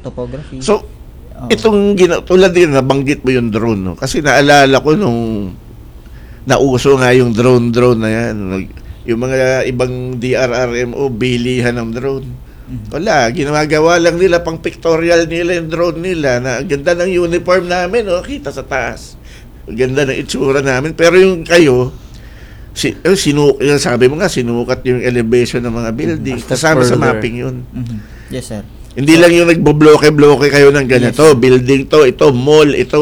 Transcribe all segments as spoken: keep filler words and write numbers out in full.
topography. So, Oo. itong gina- tulad din nabanggit mo yung drone, no? Kasi naalala ko nung nauso nga yung drone-drone na yan. Yung mga ibang D R R M O, bilihan ng drone. Mhm. Wala, ginagawa lang nila, pang pictorial nila yung drone nila, na ang ganda ng uniform namin, oh, kita sa taas. Ang ganda ng itsura namin. Pero yung kayo, si, eh, sinu, yung sabi mo nga, sinukat yung elevation ng mga building. Mm, Kasama sa further. mapping yun. Mhm. Yes, sir. Hindi lang yung nagbo-bloke-bloke kayo ng ganito, Yes. building to, ito, mall, ito.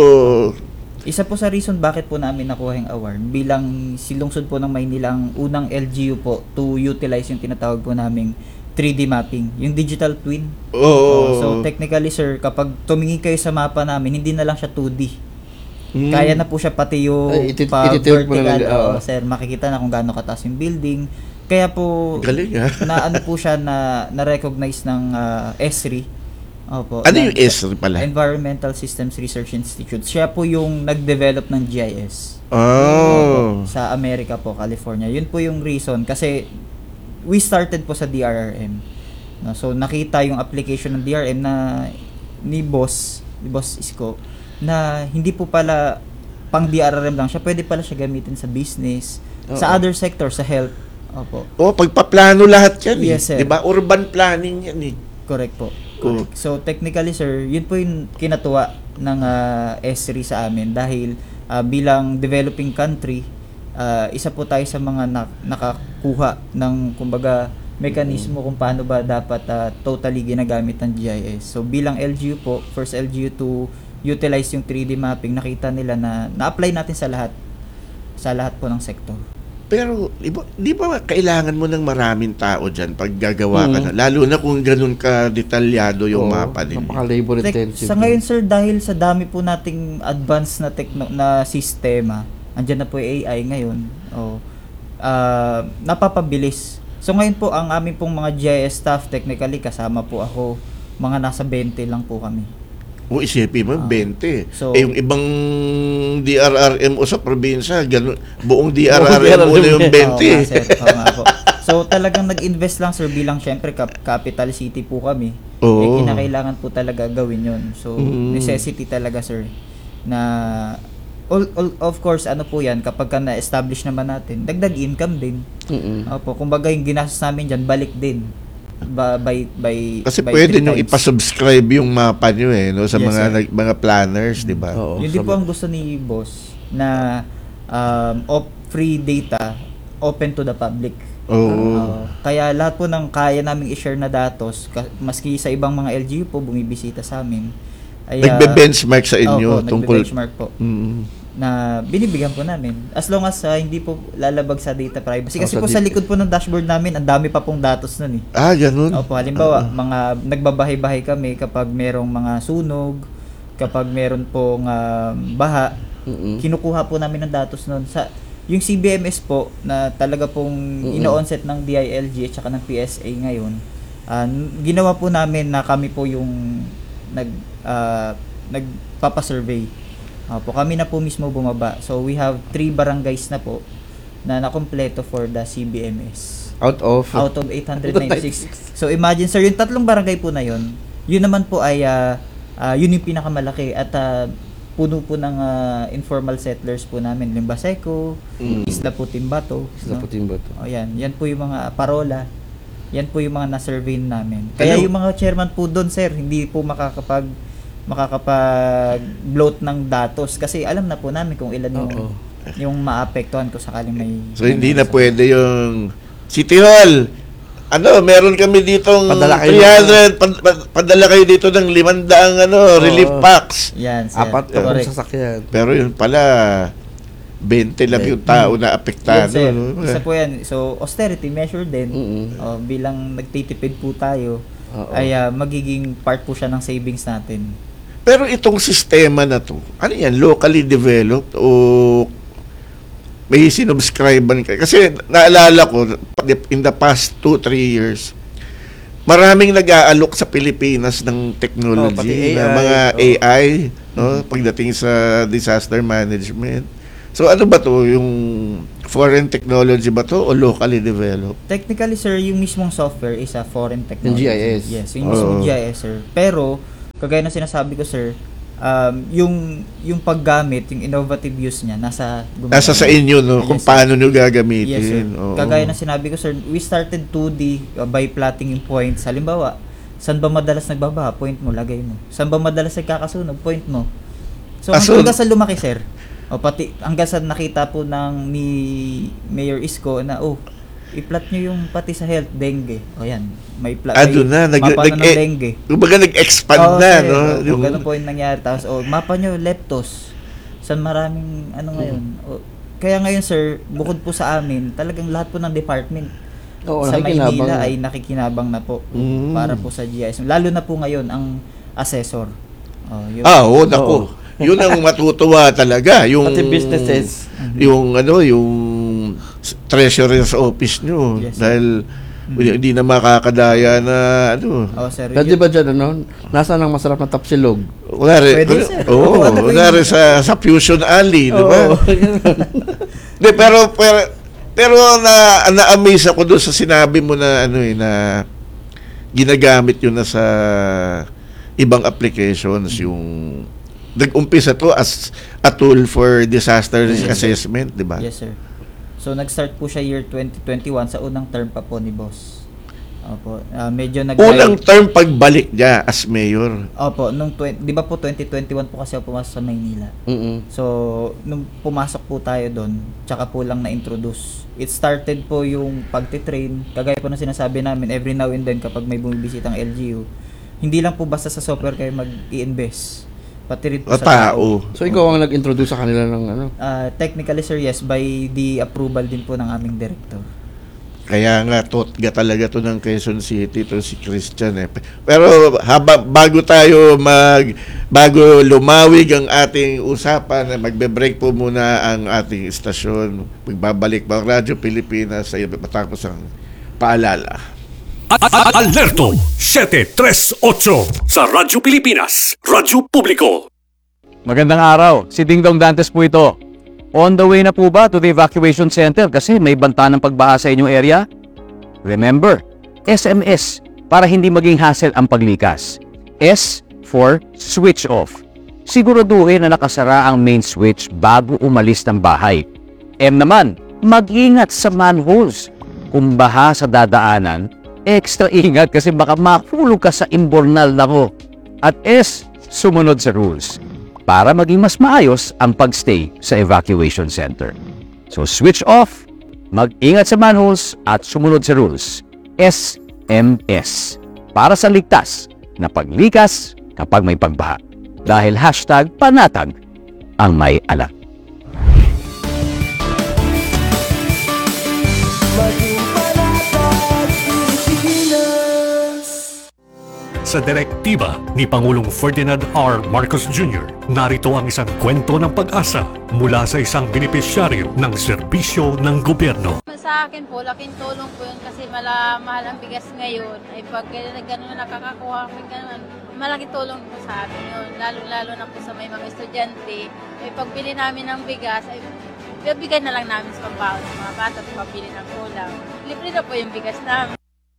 Isa po sa reason bakit po namin nakuha yung award bilang silungsod po ng Maynila ang unang L G U po to utilize yung tinatawag po naming three D mapping, yung digital twin. Oo. Oh, so technically sir, kapag tumingin kayo sa mapa namin, hindi na lang siya two D. Hmm. Kaya na po siya pati yung Ay, itit- pa ititilt mo na vertical. lang, Oo, oo. sir, makikita na kung gaano kataas yung building. Kaya po Galing, ha? na ano po siya na na-recognize ng ah, E S R I. Opo. Ano na- yung S R I pala? Environmental Systems Research Institute. Siya po yung nag-develop ng G I S. Oh. Opo, sa America po, California. Yun po yung reason kasi we started po sa D R R M. No, so nakita yung application ng D R M na ni boss, ni boss Isko, na hindi po pala pang D R R M lang siya, pwede pala siya gamitin sa business, Oo. sa other sector, sa health. Opo. Oh, pagpaplano lahat yan, eh. Yes, sir. 'Di ba? Urban planning yan, eh. Correct po. Oo. So technically sir, yun po yung kinatuwa ng ah, E S R I sa amin dahil ah, bilang developing country, ah, isa po tayo sa mga na- nakakuha ng kumbaga mekanismo kung paano ba dapat ah, totally ginagamit ng G I S. So bilang L G U po, first L G U to utilize yung three D mapping, nakita nila na na-apply natin sa lahat sa lahat po ng sektor. Pero di ba, di ba kailangan mo ng maraming tao diyan pag gagawa ka Mm. na, lalo na kung ganun ka detalyado yung Oo, mapa ninyo. napaka-labor Tek- intensive. sa ngayon sir, dahil sa dami po nating advanced na tekno na sistema, andyan na po yung A I ngayon. Oh. Ah, napapabilis. So ngayon po ang aming pong mga G I S staff, technically kasama po ako, mga nasa twenty lang po kami. O isipin mo, Ah. twenty. So- eh, yung ibang D R R M o sa probinsya, ganun, buong D R R Buong M o na yung D R R M. twenty. Oo nga, sir. Oo nga po. So talagang nag-invest lang sir bilang syempre cap- capital city po kami. Oo. Eh, kinakailangan po talaga gawin yun. So Mm. necessity talaga sir na all, all- of course ano po yan kapag ka na-establish naman natin, dagdag income din. Mm-mm. Opo, kumbaga yung ginastos namin dyan, balik din. Ba, by, by, Kasi by pwede three nyo times. ipasubscribe yung mapa nyo, eh, no, sa Yes, mga sir. nag- mga planners, di ba? Oo. Yun din po ang gusto ni boss na um, op, free data open to the public. Oo. Uh, kaya lahat po ng kaya naming i-share na datos, ka- maski sa ibang mga L G U po bumibisita sa amin. Ay, ah, Nagbe-benchmark sa inyo opo, tungkol... nagbe-benchmark po Mm. na binibigyan po namin. As long as ah, hindi po lalabag sa data privacy. Kasi Oh, po sa sa di- likod po ng dashboard namin, ang dami pa pong datos nun eh. Ah, ganun. Opo, halimbawa, mga nagbabahay-bahay kami kapag merong mga sunog, kapag meron pong um, baha, Mm-mm. kinukuha po namin ng datos nun. Sa, yung C B M S po, na talaga pong Mm-mm. ino-onset ng D I L G at saka ng P S A ngayon, ah, n- ginawa po namin na kami po yung nag, ah, nagpapasurvey. Opo, kami na po mismo bumaba. So, we have three barangays na po na nakompleto for the C B M S. Out of... Out of eight hundred ninety-six. So imagine sir, yung tatlong barangay po na yun, yun naman po ay ah, ah, yun yung pinakamalaki at ah, puno po ng ah, informal settlers po namin, Limbaseco, Mm. Isla Putimbato. Isla Putimbato. O yan, yan po yung mga parola. Yan po yung mga na-survey namin. Kaya Ano? yung mga chairman po doon sir, hindi po makakapag makakapag-bloat ng datos kasi alam na po namin kung ilan yung Oo. yung maapektuhan ko sakaling may So, hindi na may- pwede yung City Hall. Ano, meron kami ditong Padala kayo three hundred, pad, pad- padala kayo dito ng limandang ano, Oo. relief packs. Yan, sir. Apat na Correct. sasakyan. Pero yun pala, twenty lang yung tao na apektado. Yes, sir. no? Isa po yan. So, austerity measure din. Mm-mm. Oh, bilang nagtitipid po tayo, Oo. ay ah, magiging part po siya ng savings natin. Pero itong sistema na to, ano yan, locally developed o may sinubscriban kayo? Kasi naalala ko, in the past two, three years, maraming nag-aalok sa Pilipinas ng Oh, pati technology, A I, na mga oh. A I, no, pagdating sa disaster management. So ano ba to, yung foreign technology ba to o locally developed? Technically, sir, yung mismong software is a foreign technology. Yung G I S. Yes, yung mismong Oo. G I S, sir. Pero, kagaya ng sinasabi ko, sir, um, yung yung paggamit, yung innovative use niya, nasa gumamit. Nasa sa inyo, no? Yes, Kung sir. paano nyo Yes, sir. gagamitin. Oo. Kagaya ng sinabi ko, sir, we started two D uh, by plotting yung points. Halimbawa, saan ba madalas nagbabaha? Point mo, lagay mo. Saan ba madalas nagkakasunog? Point mo. So, Ah, so- hanggang sa lumaki, sir. O pati, hanggang sa nakita po ng ni Mayor Isko na, oh, i-plot nyo yung pati sa health, dengue. O yan, may plot. Ah, may doon na. Nag, mapa nag, na ng eh, dengue. kumbaga nag-expand Oo, na, sir. no? O, Yung- ganun po yung nangyari. Tapos, oh, mapa nyo, leptos. Saan maraming, ano ngayon. O, kaya ngayon, sir, bukod po sa amin, talagang lahat po ng department Oo, sa nakikinabang Maynila na. ay nakikinabang na po Mm. para po sa G I S. Lalo na po ngayon, ang assessor. Oh, yun. Ah, oo, naku. Oo. Yun ang matutuwa talaga. Yung, Pati businesses. Yung, ano, yung treasurer's office nyo. Yes, sir. Dahil, hindi na makakadaya na, ano, Oh, sir. Pero di ba dyan, ano? Nasaan ang masarap na tapsilog? kunwari, Pwede, kunwari- sir. oo, Oo, ano po kunwari yun? sa, sa Fusion Alley, di ba? Oo. Hindi, pero, pero, pero na, na-amaze ako doon sa sinabi mo na, ano eh, na ginagamit yun na sa ibang applications, yung nag-umpisa to as a tool for disaster risk assessment, di ba? Yes, sir. So, nag-start po siya year twenty twenty-one sa unang term pa po ni boss. Opo. Ah, medyo nag- Unang term pagbalik niya as mayor. Opo, nung twen- di ba po twenty twenty-one po kasi ako pumasok sa Maynila. Mm-mm. So, nung pumasok po tayo doon, tsaka po lang na-introduce. It started po yung pagtitrain. Kagaya po ng sinasabi namin, every now and then kapag may bumibisitang L G U, hindi lang po basta sa software kayo mag-i-invest. Pati rin po O sa tao. So, ikaw ang nag-introduce sa kanila ng ano? Ah, technically, sir, yes, by the approval din po ng aming director. Kaya nga, totga talaga to ng Quezon City, to si Christian eh. Pero habang bago tayo mag, bago lumawig ang ating usapan, magbe-break po muna ang ating istasyon. Magbabalik ba ang Radyo Pilipinas sa matapos ang paalala. Alerto siyete tres otso sa Radyo Pilipinas, Radyo Publiko. Magandang araw, si Ding Dong Dantes po ito. On the way na po ba to the evacuation center kasi may banta ng pagbaha sa inyong area? Remember, S M S para hindi maging hassle ang paglikas. S for switch off. Siguraduhin na nakasara ang main switch bago umalis ng bahay. M naman, mag-ingat sa manholes. Kung baha sa dadaanan, extra ingat kasi baka makulog ka sa imbornal nako. At S, sumunod sa rules para maging mas maayos ang pagstay sa evacuation center. So switch off, mag-ingat sa manholes at sumunod sa rules. S M S para sa ligtas na paglikas kapag may pagbaha. Dahil hashtag panatag ang may alam. Sa direktiba ni Pangulong Ferdinand R. Marcos Junior, narito ang isang kwento ng pag-asa mula sa isang benepisyaryo ng serbisyo ng gobyerno. Sa akin po, laking tulong po yun kasi mala, mahal ang bigas ngayon. Ay pag gano'n gano'n nakakakuha kami gano'n, malaking tulong po sa amin yun. Lalo-lalo na po sa may mga estudyante. Ay pagbili namin ng bigas, ay bibigay na lang namin sa pambaon ng mga bata at pabili ng ulam. Libre na po yung bigas namin.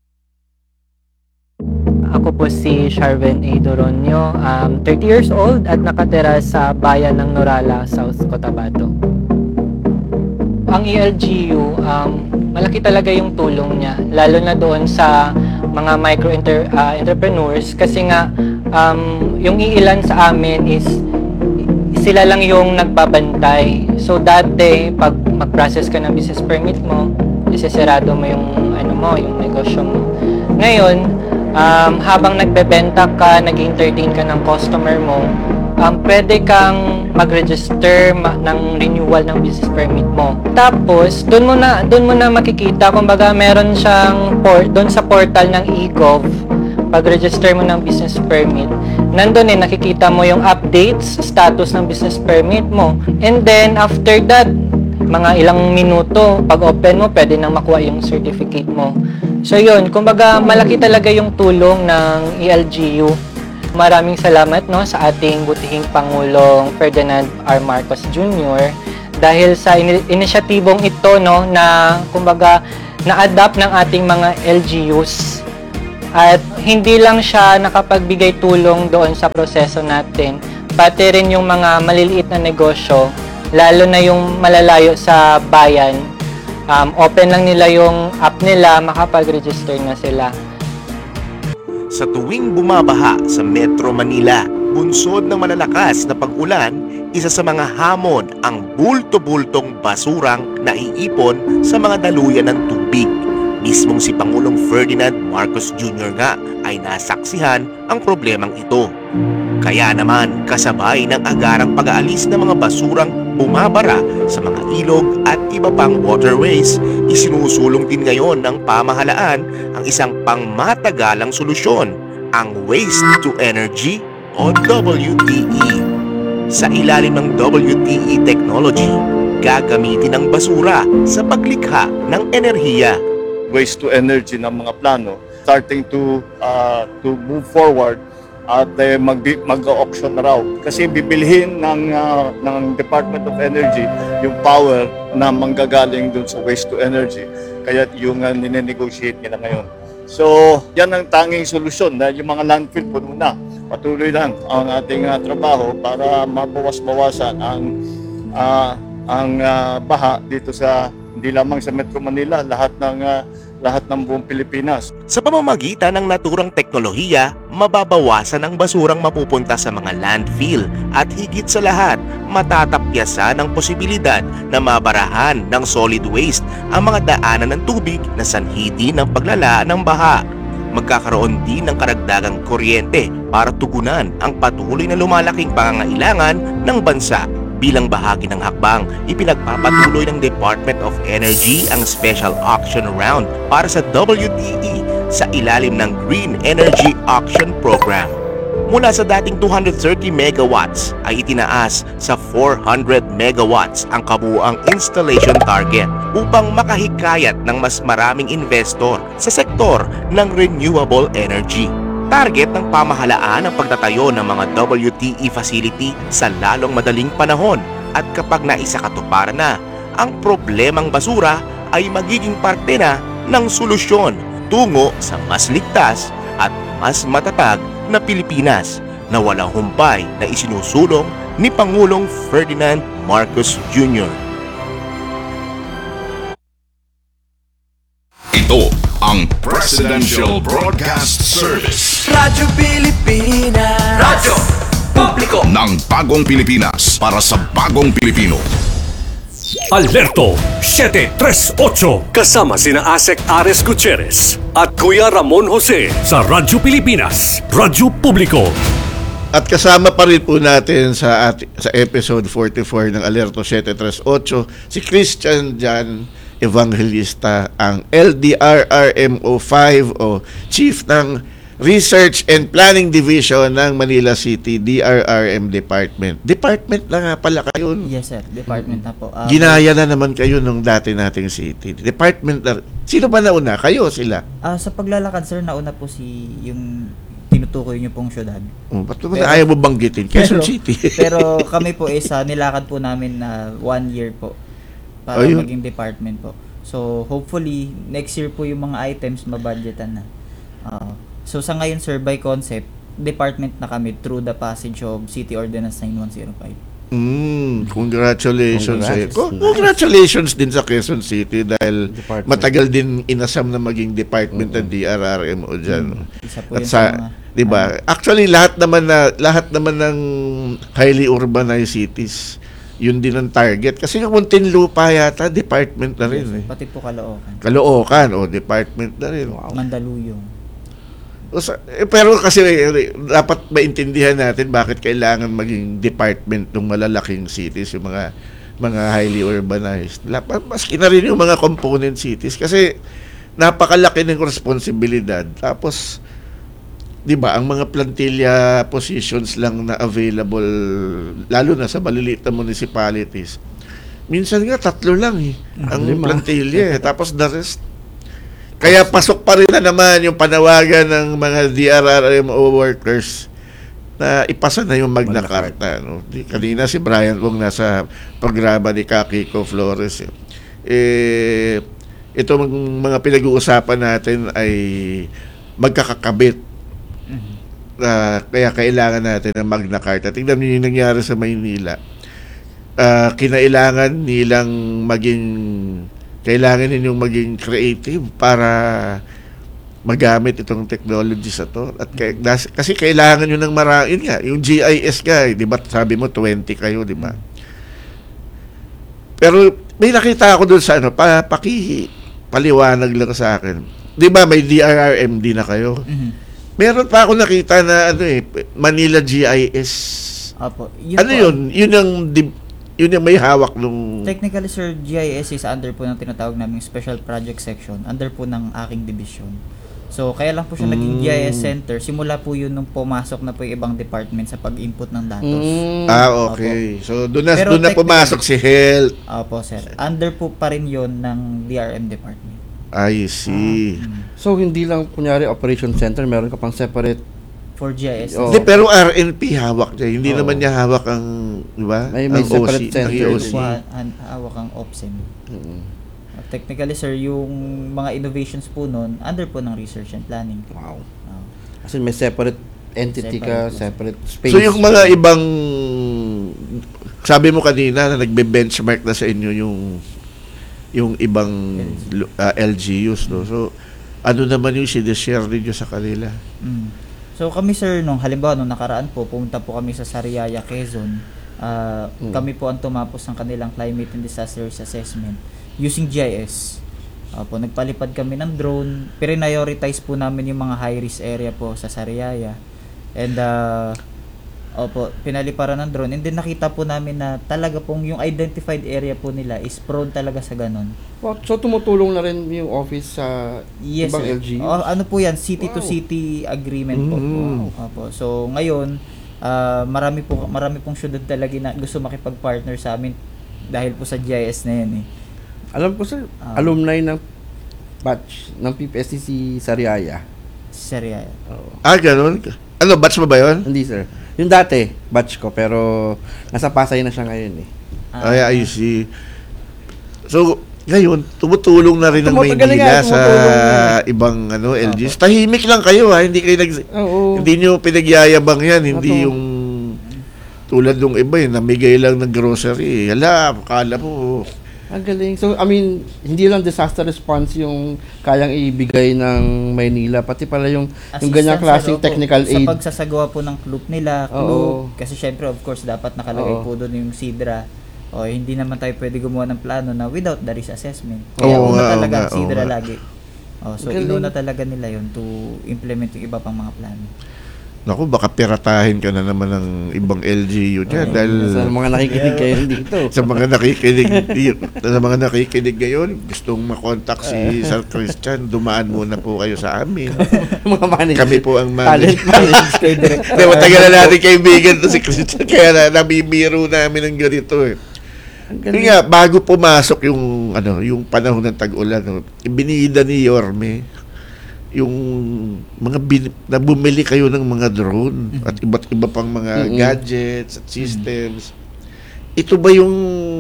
Ako po si Sharven A. Doronio, um, thirty years old at nakatira sa bayan ng Norala, South Cotabato. Ang E L G U, um, malaki talaga yung tulong niya, lalo na doon sa mga micro-entrepreneurs kasi nga um, yung iilan sa amin is sila lang yung nagbabantay. So dati, pag mag-process ka ng business permit mo, iseserado mo yung, ano mo, yung negosyo mo. Ngayon, Um, habang nagbebenta ka, nag-entertain ka ng customer mo, um, pwede kang mag-register ma- ng renewal ng business permit mo. Tapos, doon mo na, doon mo na makikita, kumbaga meron siyang port, doon sa portal ng e-gov, pag-register mo ng business permit, nandun eh, nakikita mo yung updates, status ng business permit mo. And then, after that, mga ilang minuto, pag open mo, pwede nang makuha yung certificate mo. So yun, kumbaga malaki talaga yung tulong ng E L G U. Maraming salamat no sa ating butihing Pangulong Ferdinand R. Marcos Junior dahil sa in- inisyatibong ito no na kumbaga na-adapt ng ating mga L G Us At hindi lang siya nakapagbigay tulong doon sa proseso natin, pati rin yung mga maliliit na negosyo, lalo na yung malalayo sa bayan. Um, open lang nila yung app nila, makapag-register na sila. Sa tuwing bumabaha sa Metro Manila, bunsod ng malalakas na pag-ulan, isa sa mga hamon ang bulto-bultong basurang naiipon sa mga daluyan ng tubig. Mismong si Pangulong Ferdinand Marcos Junior nga ay nasaksihan ang problemang ito. Kaya naman kasabay ng agarang pag-aalis ng mga basurang bumabara sa mga ilog at iba pang waterways, isinusulong din ngayon ng pamahalaan ang isang pangmatagalang solusyon, ang Waste to Energy o W T E. Sa ilalim ng W T E technology, gagamitin ang basura sa paglikha ng enerhiya. Waste to energy ng mga plano starting to uh, to move forward at uh, mag mag-auction na raw kasi bibilhin ng uh, ng Department of Energy yung power na manggagaling dun sa waste to energy, kaya yung uh, nine-negotiate nila ngayon. So yan ang tanging solusyon na yung mga landfill po muna patuloy lang ang ating uh, trabaho para mabawas-bawasan ang uh, ang uh, baha dito sa hindi lamang sa Metro Manila, lahat ng uh, lahat ng buong Pilipinas. Sa pamamagitan ng naturang teknolohiya, mababawasan ang basurang mapupunta sa mga landfill at higit sa lahat, matatapyasan ang posibilidad na mabarahan ng solid waste ang mga daanan ng tubig na sanhiti ng paglala ng baha. Magkakaroon din ng karagdagang kuryente para tugunan ang patuloy na lumalaking pangangailangan ng bansa. Bilang bahagi ng hakbang, ipinagpapatuloy ng Department of Energy ang special auction round para sa W T E sa ilalim ng Green Energy Auction Program. Mula sa dating two hundred thirty megawatts ay itinaas sa four hundred megawatts ang kabuuang installation target upang makahikayat ng mas maraming investor sa sektor ng renewable energy. Target ng pamahalaan ang pagtatayo ng mga W T E facility sa lalong madaling panahon at kapag naisakatuparan na, ang problemang basura ay magiging parte na ng solusyon tungo sa mas ligtas at mas matatag na Pilipinas na walang humpay na isinusulong ni Pangulong Ferdinand Marcos Junior Ito ang Presidential Broadcast Service. Radyo Pilipinas. Radyo Publiko ng bagong Pilipinas para sa bagong Pilipino. Alerto seven three eight kasama sina Asek Ares Gutierrez at Kuya Ramon Jose sa Radyo Pilipinas, Radyo Publiko. At kasama pa rin po natin sa at, sa episode forty-four ng Alerto seven three eight si Christian Jan Evangelista, ang L D R R M O five o Chief ng Research and Planning Division ng Manila City D R R M Department. Department na nga pala kayo. Yes sir, department na po. Uh, Ginaya na naman kayo nung dati nating city. Department na. Sino ba nauna? Kayo o sila? Uh, sa paglalakad sir, nauna po si yung tinutukoy niyo pong syudad. Oh, ba't mo ayaw mo banggitin? Quezon pero, City. Pero kami po is uh, nilakad po namin na uh, one year po para Ayun. maging department po. So hopefully next year po yung mga items mabudgetan na. Uh, so sa ngayon sir, by concept, department na kami through the passage of City Ordinance nine one zero five. Mm, congratulations sa Congrats. Con- Congratulations din sa Quezon City dahil Department. matagal din inasam na maging department ng D R R M O diyan. Isa po At yun sa, sa mga, 'di ba? Actually lahat naman na lahat naman ng highly urbanized cities, yun din ang target kasi yung Muntinlupa yata department na rin eh. pati po Caloocan, Caloocan o department na rin. Mandaluyong. O sa- eh, pero kasi eh, dapat maintindihan natin bakit kailangan maging department ng malalaking cities, yung mga mga highly urbanized. Dapat maski na rin yung mga component cities kasi napakalaki ng responsibilidad. Tapos 'di ba, ang mga plantilla positions lang na available lalo na sa maliliit na municipalities. Minsan nga tatlo lang eh ang Lima. plantilla eh. Tapos the rest. Kaya pasok pa rin na naman yung panawagan ng mga D R R M O workers na ipasa na yung Magna Magna Carta. No? Di- Kanina si Brian Wong nasa programa ni Kakiko Flores. Eh, eh ito mga pinag-uusapan natin ay magkakakabit. Uh, kaya kailangan natin ng Magna Carta. Tingnan niyo yung nangyari sa Maynila. Uh, kinailangan nilang maging kailangan ninyong maging creative para magamit itong technology sa to. At kay, kasi kailangan nyo ng marami nga, yung G I S ka, eh, di ba? Sabi mo twenty kayo, di ba? Pero may nakita ako doon sa ano, pa, paki, paliwanag lang sa akin. Di ba may D R R M D na kayo? Mhm. Meron pa ako nakita na ano eh, Manila G I S. Opo. Yun Ano po, yun? Yun ang di- yun yung may hawak nung Technically, sir, G I S is under po ng tinatawag naming Special Project Section, under po ng aking division. So, kaya lang po siya naging G I S center. Simula po yun nung pumasok na po yung ibang department sa pag-input ng datos. Mm. Ah, okay. So, doon na, Pero doon na technically- pumasok si Health. Opo, sir. Under po pa rin yun ng D R M department. I see. So, hindi lang, kunyari, operation center, meron ka pang separate. For G I S. Oh. Hindi, pero R N P hawak niya. Hindi Oo. naman niya hawak ang, di ba? May- may ang separate O C, center. ang O C. Po, han- hawak ang OPSEM. Mm. Uh, Technically, sir, yung mga innovations po nun, under po ng research and planning. Wow. Uh, Kasi may separate entity ka, Separate. separate space. So, yung mga ibang, sabi mo kanina na nagbe-benchmark na sa inyo yung yung ibang uh, L G Us, no? So, ano naman yung sinishare ninyo sa kanila? Mm. So kami, sir, nung halimbawa nung nakaraan po, pumunta po kami sa Sariaya, Quezon. Ah, Mm. Kami po ang tumapos ng kanilang climate and disaster risk assessment using G I S. Opo, nagpalipad kami ng drone. Prioritize po namin yung mga high risk area po sa Sariaya. And uh, opo, pinaliparan ng drone. And then nakita po namin na talaga pong yung identified area po nila is prone talaga sa ganun. Wow, so, tumutulong na rin yung office sa Yes, ibang sir. L G U? Oh, ano po yan? City to Wow. city agreement po. Mm. Opo. So, ngayon, ah, marami po marami pong syudad talaga na gusto makipag-partner sa amin dahil po sa G I S na yan eh. Alam ko, sir, Ah. alumni ng batch ng P P S C C Sariaya. Sariaya. Oo. Ah, ganun? Ano, batch mo ba yun? Hindi, sir. Yung dati, batch ko, pero nasa Pasay na siya ngayon eh. Ah, Ay, I see. So, ngayon, tumutulong na rin ng Tumutulong Maynila nga, sa tumutulong. ibang ano, L Gs. Tahimik lang kayo, ha? Hindi kayo nag... Oo. Hindi nyo pinagyayabang yan. Hindi Ato. yung tulad nung iba, eh, namigay lang ng grocery. Hala, akala mo. Ang galing. So, I mean, hindi lang disaster response yung kayang ibigay ng Maynila, pati pala yung, yung ganyang assistance, klaseng sir, opo. technical Sa aid. pagsasagawa po ng club nila, Oo. club. Kasi syempre, of course, dapat nakalagay Oo. po doon yung SIDRA. O, hindi naman tayo pwede gumawa ng plano na without the risk assessment. Kaya Oo una nga, talaga oo ang nga, SIDRA oo nga. lagi. O, so, Galing. inuna talaga nila yun to implement yung iba pang mga plano. Naku, baka piratahin ka na naman ng ibang L G U dyan. dahil Sa mga nakikinig kayo dito. sa mga nakikinig sa mga nakikinig ngayon, gustong makontak si Sir Christian, dumaan muna po kayo sa amin. mga manager. Kami po ang Talent manager. managers kayo direct. Hindi, matagal na natin kaibigan to si Christian, kaya na, nabibiro namin ng ganito eh. Ang Yun galing. nga, bago pumasok yung, ano, yung panahon ng tag-ulan, no, ibinida ni Yorme yung mga bin, na bumili kayo ng mga drone at iba't iba pang mga Mm-mm. gadgets at systems. Ito ba yung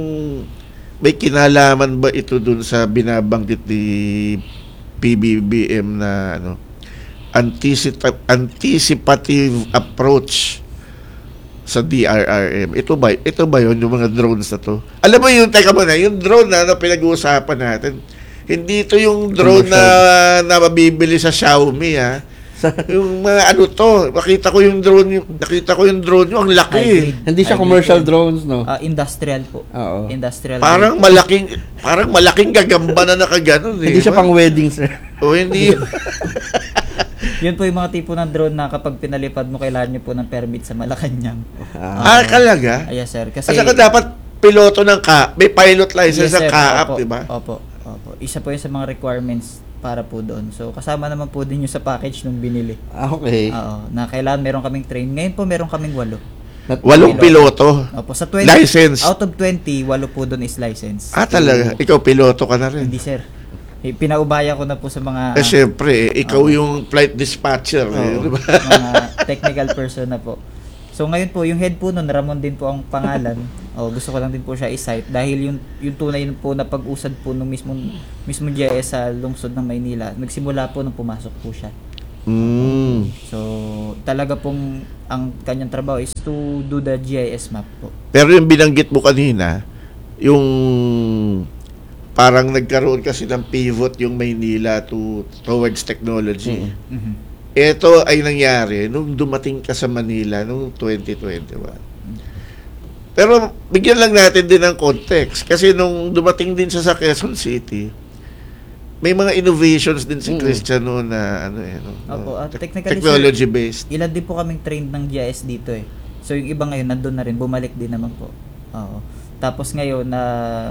may kinalaman ba ito dun sa binabanggit ni P B B M na ano anticipative anticipative approach sa D R R M? Ito ba ito ba yun yung mga drones na to? Alam mo yung teka muna, yung drone na ano, pinag-uusapan natin. Hindi ito yung drone na, na mabibili sa Xiaomi, ha. Yung mga ano to, nakita ko yung drone, yung, nakita ko yung drone yung ang laki. Hybrid. Hindi siya Hybrid commercial yun. drones, no? Ah, industrial po. Oo. Industrial. Parang malaking, parang malaking gagamba na nakaganon, eh. Hindi siya pang wedding, sir. O hindi. Yun po yung mga tipo ng drone na kapag pinalipad mo, kailangan nyo po ng permit sa Malacanang. Ah, talaga? Ay, yes, sir. Kasi, At saka dapat piloto ng ka, may pilot license Yes, ng sir. K A P, Opo, di ba? Opo, opo. Isa po yun sa mga requirements para po doon. So, kasama naman po din yung sa package nung binili. Ah, okay. Oo. Na kailangan meron kaming train. Ngayon po meron kaming walo. Not- Walong piloto. Opo. Sa twenty, License. out of twenty, walo po doon is license. Ah, talaga? Ikaw piloto ka na rin. Hindi, sir. Eh, Pinaubaya ko na po sa mga Eh, syempre, eh, ikaw yung flight dispatcher. Eh, Oo, di ba? mga technical person na po. So ngayon po, yung head po nun, Ramon din po ang pangalan. Oh, gusto ko lang din po siya i-cite dahil yung yung tunay po na pag-usad po nung mismo mismo G I S sa lungsod ng Maynila, nagsimula po nung pumasok po siya. Mm. So, talaga pong ang kanyang trabaho is to do the G I S map po. Pero yung binanggit mo kanina, yung parang nagkaroon kasi ng pivot yung Maynila to towards technology. Mhm. Ito ay nangyari nung dumating ka sa Manila nung twenty twenty-one. Pero bigyan lang natin din ng context kasi nung dumating din siya sa Quezon City, may mga innovations din si Mm. Christian noon na ano eh, no? Opo, at Te- technically, technology based. Ilan din po kaming trained ng G I S dito eh. So yung iba ngayon nandun na rin, bumalik din naman po. Oo. Tapos ngayon na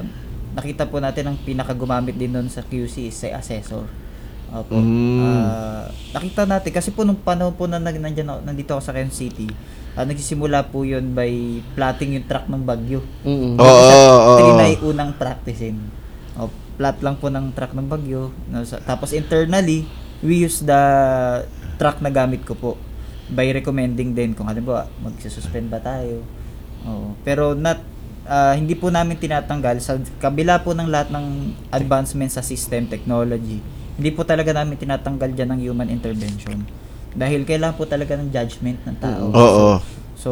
nakita po natin ang pinakagumamit din doon sa Q C is si assessor. Opo. Mm. Ah, nakita natin kasi po nung panahon po na nag- nandyan ako, nandito ako sa Quezon City, ah, nagsisimula po yun by plotting yung track ng Bagyo. Mm-mm. Oo, oo, oo. Trinay unang practicein. O, plot lang po ng track ng Bagyo. No, sa- tapos internally, we use the track na gamit ko po by recommending din kung halimbawa magsususpend ba tayo. Oo. Pero not ah, hindi po namin tinatanggal sa kabila po ng lahat ng advancements sa system technology. Hindi po talaga namin tinatanggal diyan ng human intervention. Dahil kailangan po talaga ng judgment ng tao. Oo. So,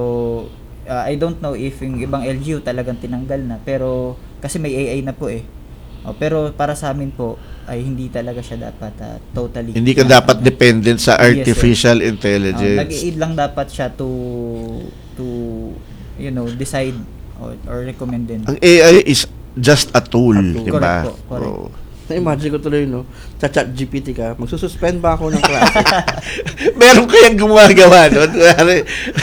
uh, I don't know if yung ibang L G U talagang tinanggal na, pero kasi may A I na po eh. Oh, pero para sa amin po ay hindi talaga siya dapat uh, totally. Hindi ka na- dapat dependent sa Yes, sir. artificial Oh, intelligence. nag-i-aid lang dapat siya to to you know, decide or, or recommend din. Ang A I is just a tool, tool. di ba? Correct po, correct. Oo. Na-imagine ko tuloy, no? Sa-chat G P T ka, magsususpend ba ako ng klase? Meron kayang gumagawa doon. Kuwari,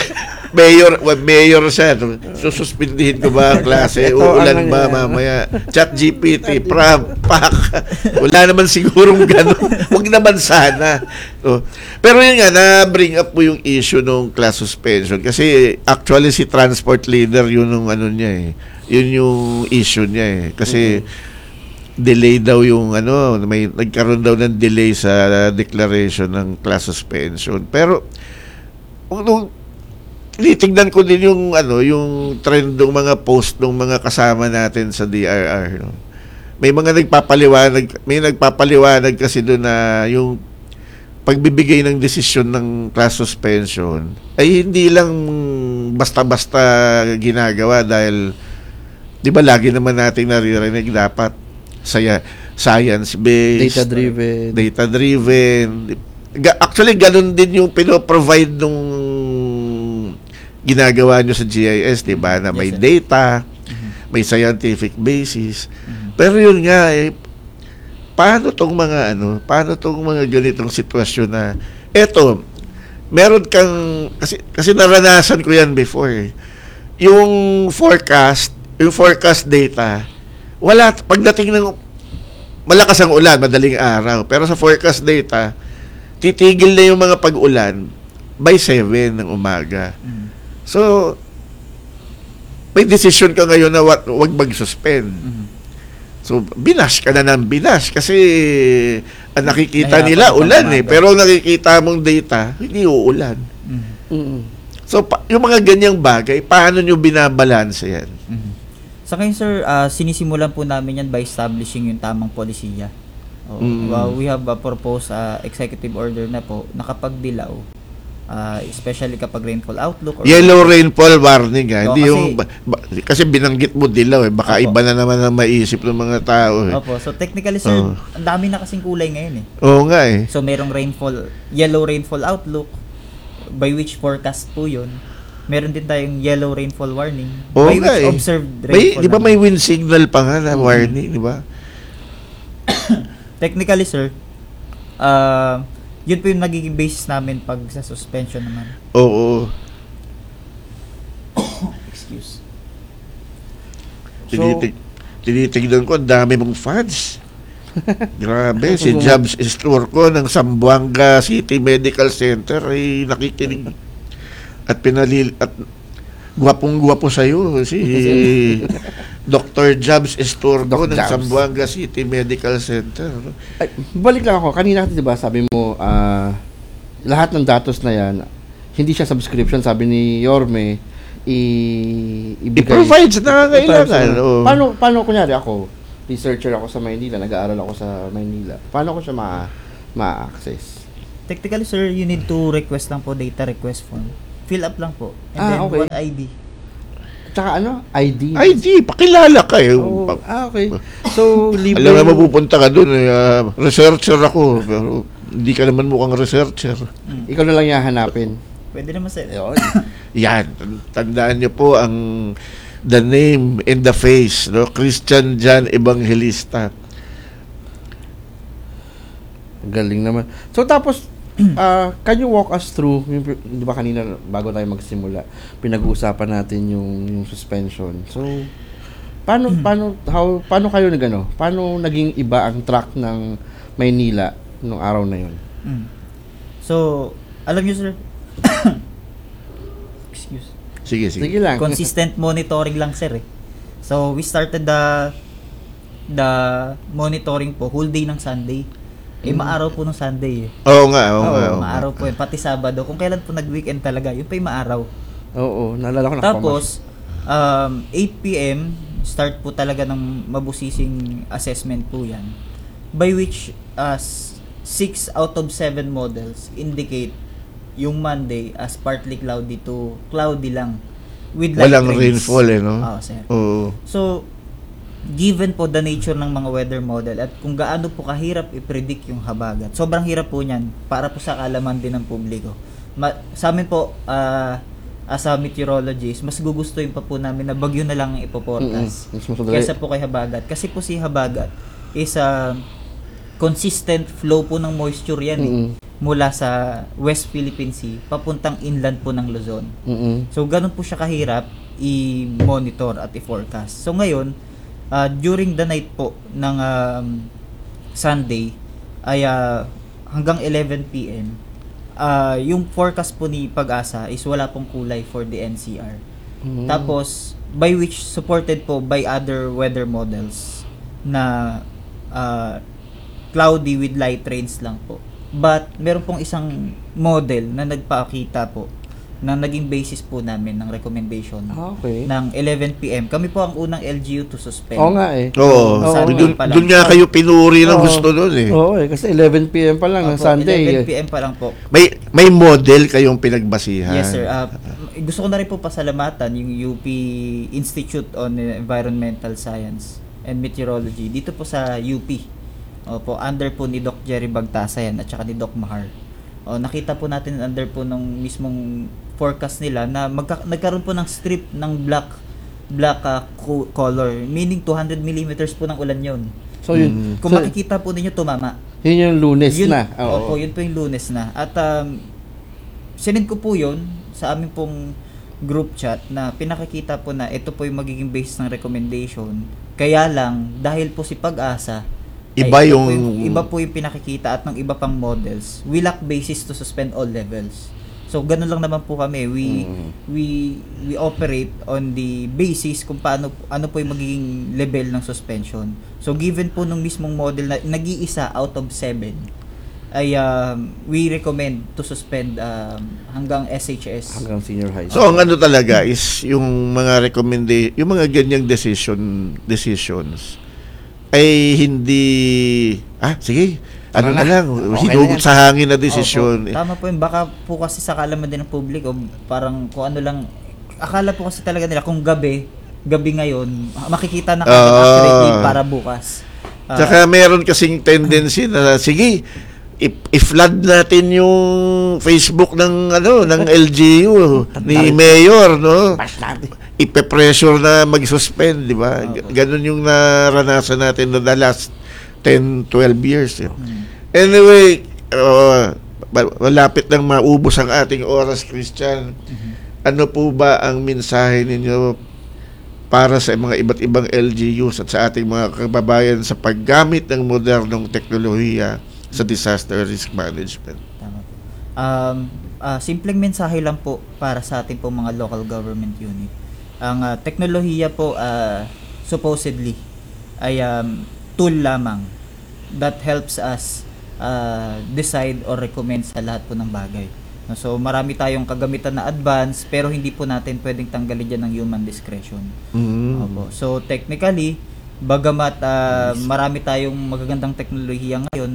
mayor, well, mayor siya. no? Sususpindihin ko ba ang klase? Ito ang Uulan ba nangyayari. mamaya? Chat G P T, pram, pak. Wala naman sigurong gano'n. Huwag naman sana. So, pero yun nga, na-bring up mo yung issue ng class suspension. Kasi actually si transport leader, yun yung ano niya eh. Yun yung issue niya eh. Kasi delay daw yung ano, may nagkaroon daw ng delay sa declaration ng class suspension. Pero kung nung tinitingnan ko din yung ano, yung trend ng mga post ng mga kasama natin sa D R R, no? May mga nagpapaliwanag, may nagpapaliwanag kasi doon na yung pagbibigay ng desisyon ng class suspension ay hindi lang basta-basta ginagawa dahil 'di ba lagi naman nating naririnig dapat saya science-based, Data-driven. data-driven. Ga- Actually, ganun din yung pino-provide nung ginagawa nyo sa G I S, di ba? Na may Yes, sir. data, may scientific basis. Pero yun nga, eh, paano tong mga ano, paano tong mga ganitong sitwasyon na, eto, meron kang, kasi, kasi naranasan ko yan before eh. Yung forecast, yung forecast data, wala, pagdating ng malakas ang ulan, madaling araw, pero sa forecast data, titigil na yung mga pag-ulan by seven ng umaga. Mm. So, may decision ka ngayon na wag, wag mag-suspend. Mhm. So, binash ka na ng binash kasi ang nakikita Nahirapan nila ka ulan umaga. eh. Pero ang nakikita mong data, hindi uulan. Mhm. Mm-mm. So, pa, yung mga ganyang bagay, paano nyo binabalanse yan? Mhm. Sa ngayon sir, ah, sinisimulan po namin yan by establishing yung tamang polisiya. Oh, Mm. well, we have a proposed ah, executive order na po na kapag dilaw, ah, especially kapag rainfall outlook or Yellow rainfall warning ah. Oo, Hindi kasi- yung, ba, ba- kasi binanggit mo dilaw eh. Baka Opo. iba na naman ang maisip ng mga tao eh. Opo, so technically sir, Oo. ang dami na kasing kulay ngayon eh. Oo nga eh. So merong rainfall, yellow rainfall outlook by which forecast po 'yun. Meron din tayong yellow rainfall warning Oo by nga which eh. observed May, rainfall. di ba naman. may wind signal pa nga na warning, di ba? Technically sir, ah yun po yung nagiging basis namin pag sa suspension naman. Oo. Excuse. Tinitig, tinitignan ko, ang dami mong fans. Grabe, si Jobs Estorco ng Zamboanga City Medical Center ay nakikinig. At pinalil at gwapong-gwapo sa'yo si Doctor Jobs Estorco Doc ng Jobs. Zamboanga City Medical Center. Ay, balik lang ako. Kanina, di ba, sabi mo, ah, lahat ng datos na yan, hindi siya subscription, sabi ni Yorme, i ibigay. I-provide sa nangangailangan. I-provide sa- Oo. Paano, paano, kunyari ako, researcher ako sa Maynila, nag-aaral ako sa Maynila, paano ko siya ma, ma-access? Technically, sir, you need to request lang po data request form. Fill up lang po. And Ah, then okay. one I D. Tsaka ano? I D. I D, pakilala ka eh. Oh, ah, okay. So, libre. Alam nga mapupunta ka doon, eh, ah, researcher ako, pero hindi ka naman mukhang researcher. Ikaw na lang yung hanapin. Pwede naman, sir. Yan, tandaan niyo po ang the name and the face, no? Christian John Evangelista. Galing naman. So, tapos, uh, can you walk us through, yung, di ba kanina, bago tayo magsimula, pinag-uusapan natin yung, yung suspension. So, paano, paano, how, paano kayo nagano? Paano naging iba ang track ng Maynila nung araw na yun? Mm. So, alam niyo, sir, excuse. Sige, sige. Sige lang. Consistent monitoring lang, sir, eh. So, we started the the monitoring po whole day ng Sunday. Eh, maaraw po ng Sunday, eh. Oo nga, oo Oo, nga. oo maaraw nga. po yun. Pati Sabado. Kung kailan po nag-weekend talaga, yun pa yung maaraw. Oo, naalala ko na. Tapos, um, eight p.m., start po talaga ng mabusising assessment po yan. By which, uh, six out of seven models indicate yung Monday as partly cloudy to cloudy lang. With light Walang rains. rainfall, eh, no? Oo, sir. Oo. So, given po the nature ng mga weather model at kung gaano po kahirap i-predict yung habagat, sobrang hirap po niyan para po sa kaalaman din ng publiko. Ma- sa amin po, uh, as a meteorologist, mas gugustuhin pa po namin na bagyo na lang ang ipoforecast. Mm-mm. Mas madali. Kesa po kay habagat. Kasi po si habagat is a consistent flow po ng moisture yan, eh, Mm-mm. mula sa West Philippine Sea papuntang inland po ng Luzon. Mm-mm. So, ganun po siya kahirap i-monitor at i-forecast. So, ngayon, uh, during the night po ng um, Sunday, ay uh, hanggang eleven p.m., uh, yung forecast po ni Pag-asa is wala pong kulay for the N C R. Mm. Tapos, by which supported po by other weather models na uh, cloudy with light rains lang po. But, meron pong isang model na nagpakita po na naging basis po namin ng recommendation Ah, okay. ng eleven p.m. Kami po ang unang L G U to suspend. Oo nga eh. Oo. Oo. Doon pa lang. doon nga kayo pinuri ng Oo. gusto doon eh. Oo eh, kasi eleven p.m. pa lang ng Opo, Sunday. eleven eh. p.m. pa lang po. May may model kayong pinagbasihan. Yes, sir. Uh, gusto ko na rin po pasalamatan yung U P Institute on Environmental Science and Meteorology dito po sa U P. Opo, under po ni Doc Jerry Bagtasa yan at saka ni Doc Mahar. O, nakita po natin under po ng mismong forecast nila na magka- nagkaroon po ng strip ng black black uh, co- color, meaning two hundred millimeters po ng ulan yun. So yun, Kung so, makikita po ninyo, tumama. yun yung Lunes Yun, na. Oo. Opo, yun po yung Lunes na. At um, sinend ko po yun sa aming pong group chat na pinakikita po na ito po yung magiging basis ng recommendation. Kaya lang, dahil po si Pag-asa, Iba ay, ito yung- po yung iba po yung pinakikita at ng iba pang models. We lack basis to suspend all levels. So ganun lang naman po kami. We Mm. we we operate on the basis kung paano ano po yung magiging level ng suspension. So given po nung mismong model na nag-iisa out of seven, ay um, we recommend to suspend um, hanggang S H S. Hanggang senior high. So ang ano talaga is yung mga recommendation, yung mga ganyang decision decisions ay hindi ah sige ano Ano na, na? lang Okay hinugot na yan. sa hangin na desisyon. Opo, tama po yun. Baka po kasi sa kaalaman din ng publiko, parang kung ano lang, akala po kasi talaga nila kung gabi, gabi ngayon, makikita na kagad Ah. accurately para bukas. Ah, Tsaka meron kasing tendency na sige i- i-flood natin yung Facebook ng ano ng L G U ni Mayor, no? Bash natin. Ipe-pressure na mag-suspend, di ba? G- Ganun yung naranasan natin na the last ten, twelve years. Eh. Anyway, uh, ma- malapit nang maubos ang ating oras, Christian. Ano po ba ang mensahe ninyo para sa mga iba't ibang L G Us at sa ating mga kababayan sa paggamit ng modernong teknolohiya sa disaster risk management? Tama po. Um, ah, simpleng mensahe lang po para sa ating po mga local government unit. Ang ah, teknolohiya po ah, supposedly ay um, tool lamang that helps us ah, decide or recommend sa lahat po ng bagay. No, so marami tayong kagamitan na advance pero hindi po natin pwedeng tanggalin dyan ng human discretion. Mm. Opo. So technically, bagamat ah, marami tayong magagandang teknolohiya ngayon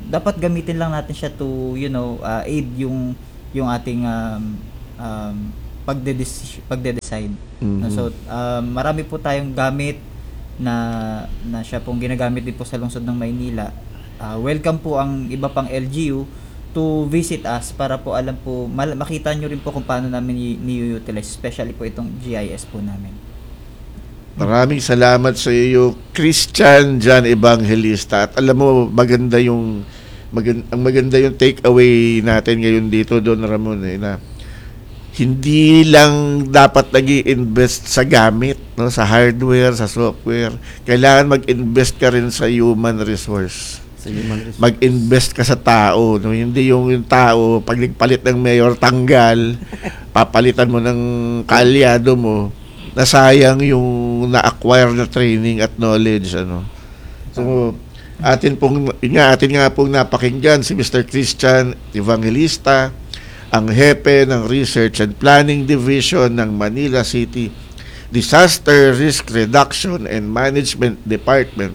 dapat gamitin lang natin siya to, you know, uh, aid yung yung ating um, um, pagde-decide. pagde-decide. Mhm. No, so, um, marami po tayong gamit na na siya pong ginagamit din po sa lungsod ng Maynila. Uh, welcome po ang iba pang L G U to visit us para po alam po, mal- makita nyo rin po kung paano namin i- ni-utilize, especially po itong G I S po namin. Maraming salamat sa iyo, Christian John Evangelista. At alam mo, maganda yung maganda, ang maganda yung takeaway natin ngayon dito, Don Ramon, eh, na hindi lang dapat nag-i-invest sa gamit, no, sa hardware, sa software. Kailangan mag-invest ka rin sa human resource. Sa human resource. Mag-invest ka sa tao, no? Hindi yung, yung tao pag nagpalit ng mayor tanggal, papalitan mo ng kaalyado mo, nasayang yung na-acquire na training at knowledge, ano. So atin pong yun nga, atin nga pong napakinggan si Mister Christian Evangelista, ang hepe ng Research and Planning Division ng Manila City Disaster Risk Reduction and Management Department.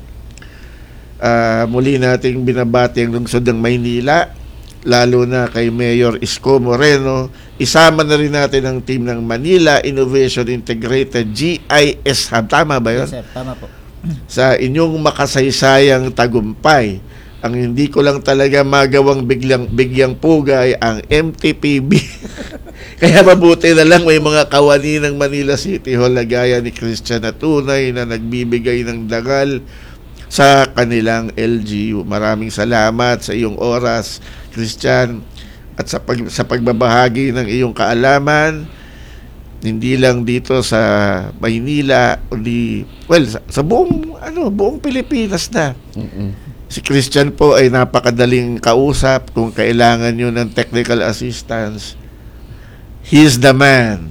Uh, muli nating binabati ang lungsod ng Maynila, lalo na kay Mayor Isko Moreno. Isama na rin natin ang team ng Manila Innovation Integrated G I S Hub. Tama ba yun? Yes, sir. Tama po. Sa inyong makasaysayang tagumpay. Ang hindi ko lang talaga magawang biglang bigyang pugay ang M T P B. Kaya mabuti na lang may mga kawani ng Manila City Hall na gaya ni Christian na tunay na nagbibigay ng dangal sa kanilang L G U. Maraming salamat sa iyong oras, Christian, at sa pag, sa pagbabahagi ng iyong kaalaman, hindi lang dito sa Maynila, kundi well sa, sa buong ano, buong Pilipinas na. Mm-mm. Si Christian po ay napakadaling kausap kung kailangan nyo ng technical assistance. He is the man.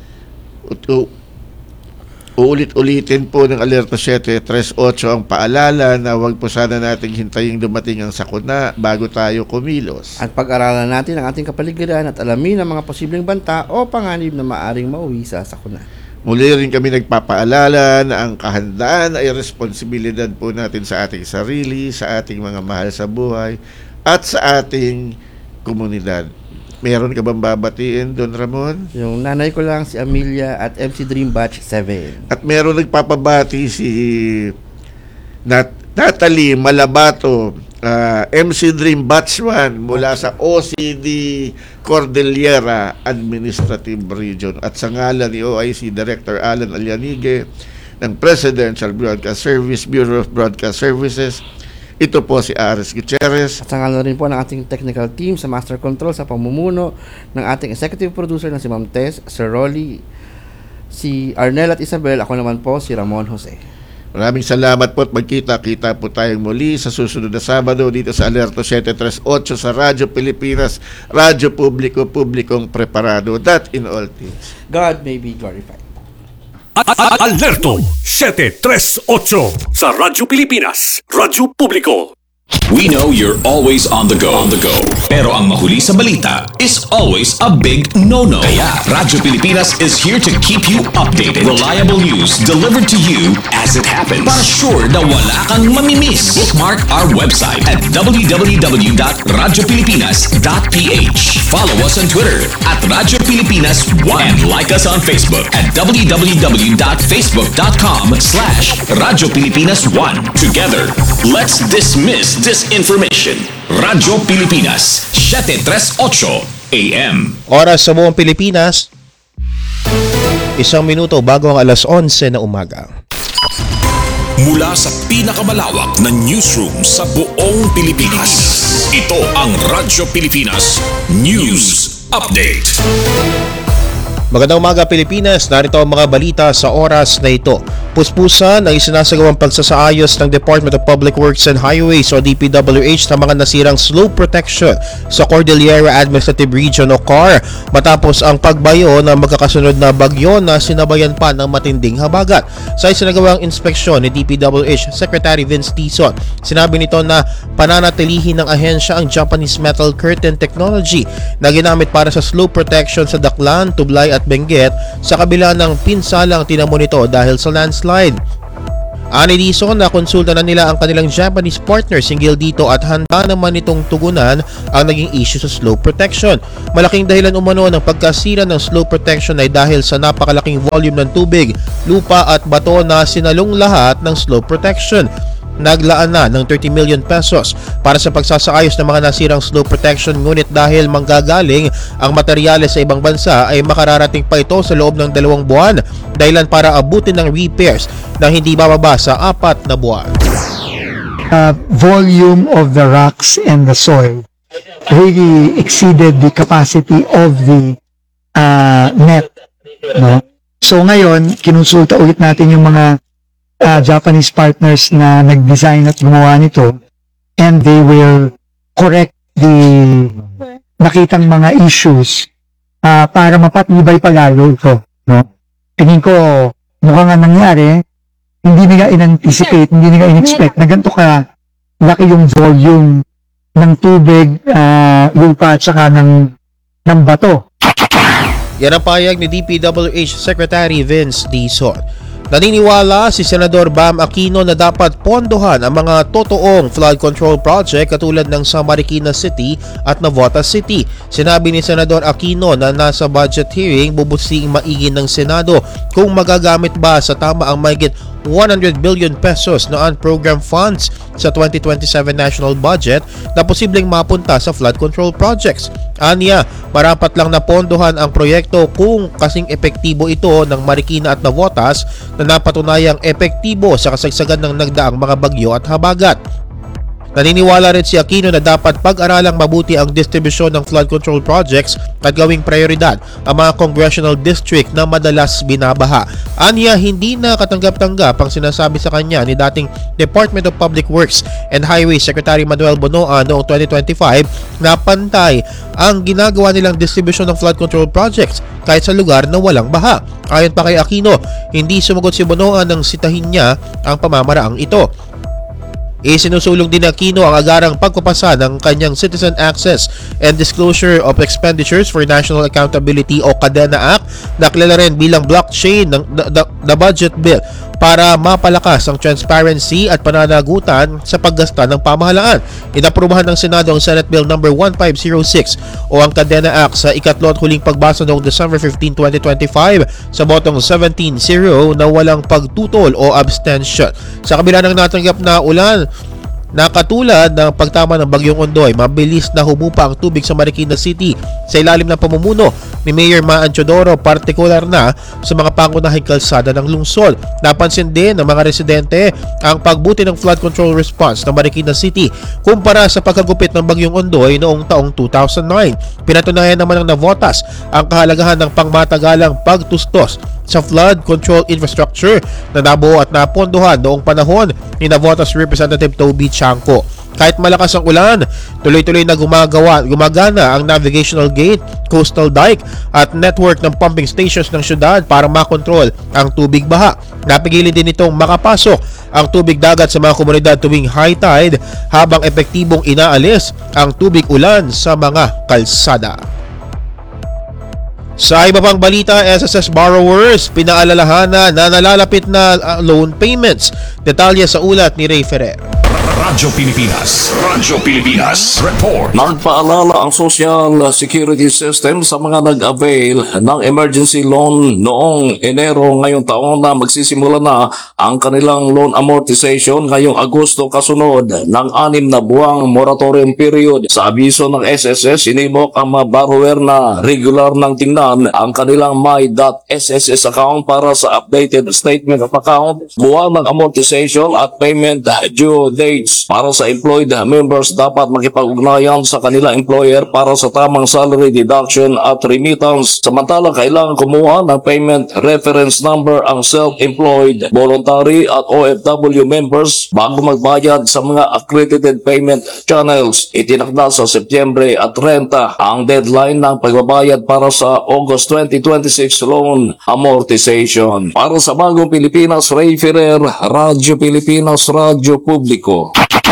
U- Uulit-ulitin po ng Alerto seven three eight ang paalala na huwag po sana nating hintayin dumating ang sakuna bago tayo kumilos. At pag-aralan natin ang ating kapaligiran at alamin ang mga posibleng banta o panganib na maaring mauwi sa sakuna. Muli rin kami nagpapaalala na ang kahandaan ay responsibilidad po natin sa ating sarili, sa ating mga mahal sa buhay, at sa ating komunidad. Meron ka bang babatiin, Don Ramon? Yung nanay ko lang, si Amelia at M C Dream Batch seven. At meron nagpapabati si Nat Natalie Malabato, uh, M C Dream Batch one mula sa O C D Cordillera Administrative Region. At sa ngalan ni O I C Director Alan Alianigue ng Presidential Broadcast Service, Bureau of Broadcast Services, ito po si Aris Gutierrez. At sa ngalan rin po ng ating technical team sa Master Control sa pamumuno ng ating executive producer na si Ma'am Tess, Sir Rolly, si Arnel at Isabel, ako naman po si Ramon Jose. Maraming salamat po at magkita-kita po tayong muli sa susunod na Sabado dito sa Alerto seven three eight sa Radyo Pilipinas, Radyo Publiko, Publikong Preparado. That in all things. God may be glorified. Alerto seven three eight sa Radyo Pilipinas, Radyo Publiko. We know you're always on the go. On the go. Pero ang mahuli sa balita is always a big no-no. Kaya Radyo Pilipinas is here to keep you updated. Reliable news delivered to you as it happens. Para sure na wala kang mamimiss. Bookmark our website at w w w dot radyo pilipinas dot p h. Follow us on Twitter at Radyo Pilipinas one. And like us on Facebook at w w w dot facebook dot com slash Radyo Pilipinas one. Together, let's dismiss disinformation. Radyo Pilipinas, seven three eight A M. Oras sa buong Pilipinas, isang minuto bago ang alas onse na umaga. Mula sa pinakamalawak na newsroom sa buong Pilipinas, ito ang Radyo Pilipinas News Update. Magandang umaga Pilipinas, narito ang mga balita sa oras na ito. Puspusan ang isinasagawang pagsasaayos ng Department of Public Works and Highways o D P W H ng mga nasirang slope protection sa Cordillera Administrative Region o C A R matapos ang pagbayo ng magkakasunod na bagyo na sinabayan pa ng matinding habagat. Sa isinagawang inspeksyon ni D P W H Secretary Vince Tison, sinabi nito na pananatilihin ng ahensya ang Japanese Metal Curtain Technology na ginamit para sa slope protection sa Daklan, Tublay at Benguet sa kabila ng pinsalang tinamo nito dahil sa landslide. Ani Dizon na konsulta na nila ang kanilang Japanese partners hinggil dito at handa naman itong tugunan ang naging issue sa slope protection. Malaking dahilan umano ng pagkasira ng slope protection ay dahil sa napakalaking volume ng tubig, lupa at bato na sinalong lahat ng slope protection. Naglaan na ng thirty million pesos para sa pagsasaayos ng mga nasirang slope protection, ngunit dahil manggagaling ang materyales sa ibang bansa ay makararating pa ito sa loob ng dalawang buwan, dahilan para abutin ng repairs na hindi bababa sa apat na buwan. Uh, volume of the rocks and the soil really exceeded the capacity of the uh, net, no? So ngayon, kinonsulta ulit natin yung mga Uh, Japanese partners na nag-design at gumawa nito, and they will correct the nakitang mga issues uh, para mapatibay pa lalo ito, no? Tingin ko mukhang nga nangyari, hindi nila in-anticipate, hindi nila in-expect na ganito ka laki yung volume ng tubig, uh, lupa at saka ng, ng bato. Yan ang payag ni D P W H Secretary Vince Dizon. Naniniwala si Senador Bam Aquino na dapat pondohan ang mga totoong flood control project katulad ng sa Marikina City at Navotas City. Sinabi ni Senador Aquino na nasa budget hearing bubusing maigi ng Senado kung magagamit ba sa tama ang mahigit one hundred billion pesos na unprogram funds sa twenty twenty-seven national budget na posibleng mapunta sa flood control projects. Anya, marapat lang na pondohan ang proyekto kung kasing epektibo ito ng Marikina at Navotas na napatunayang epektibo sa kasagsagan ng nagdaang mga bagyo at habagat. Naniniwala rin si Aquino na dapat pag-aralang mabuti ang distribusyon ng flood control projects at gawing prioridad ang mga congressional district na madalas binabaha. Anya, hindi na katanggap-tanggap ang sinasabi sa kanya ni dating Department of Public Works and Highways Secretary Manuel Bonoan noong twenty twenty-five na pantay ang ginagawa nilang distribusyon ng flood control projects kahit sa lugar na walang baha. Ayon pa kay Aquino, hindi sumagot si Bonoan nang sitahin niya ang pamamaraang ito. Isinusulong din ng Aquino ang agarang pagpapasa ng kanyang Citizen Access and Disclosure of Expenditures for National Accountability o CADENA Act na kilala rin bilang blockchain ng the, the budget bill para mapalakas ang transparency at pananagutan sa paggasta ng pamahalaan. Inaprubahan ng Senado ang Senate Bill number fifteen oh six o ang CADENA Act sa ikatlo at huling pagbasa noong December fifteenth, twenty twenty-five sa botong seventeen zero na walang pagtutol o abstention. Sa kabila ng natanggap na ulan, na katulad ng pagtama ng Bagyong Ondoy, mabilis na humupa ang tubig sa Marikina City sa ilalim ng pamumuno ni Mayor Maan Teodoro, partikular na sa mga pangunahing kalsada ng lungsod. Napansin din ng mga residente ang pagbuti ng flood control response ng Marikina City kumpara sa pagkagupit ng Bagyong Ondoy noong taong two thousand nine. Pinatunayan naman ng Navotas ang kahalagahan ng pangmatagalang pagtustos sa flood control infrastructure na nabuo at napondohan noong panahon ni Navotas Representative Toby Chanco. Kahit malakas ang ulan, tuloy-tuloy na gumagawa, gumagana ang navigational gate, coastal dike at network ng pumping stations ng syudad para makontrol ang tubig baha. Napigilin din itong makapasok ang tubig dagat sa mga komunidad tuwing high tide habang epektibong inaalis ang tubig ulan sa mga kalsada. Sa iba pang balita, S S S borrowers pinaalalahanan na nalalapit na uh, loan payments. Detalye sa ulat ni Ray Ferrer. Radyo Pilipinas. Radyo Pilipinas. Report. Nagpaalala ang Social Security System sa mga nag-avail ng emergency loan noong Enero ngayong taon na magsisimula na ang kanilang loan amortization ngayong Agosto kasunod ng anim na buwang moratorium period. Sa abiso ng S S S, sinibok ang mga borrower na regular nang tingnan ang kanilang my.sss account para sa updated statement of account, buwan ng amortization at payment due dates. Para sa employed members, dapat makipag-ugnayan sa kanila employer para sa tamang salary deduction at remittance. Samantala, kailangan kumuha ng payment reference number ang self-employed, voluntary at O F W members bago magbayad sa mga accredited payment channels. Itinakda sa Setyembre at thirty ang deadline ng pagbabayad para sa August twenty twenty-six loan amortization. Para sa Bagong Pilipinas, Ray Ferrer, Radyo Pilipinas, Radyo Publiko.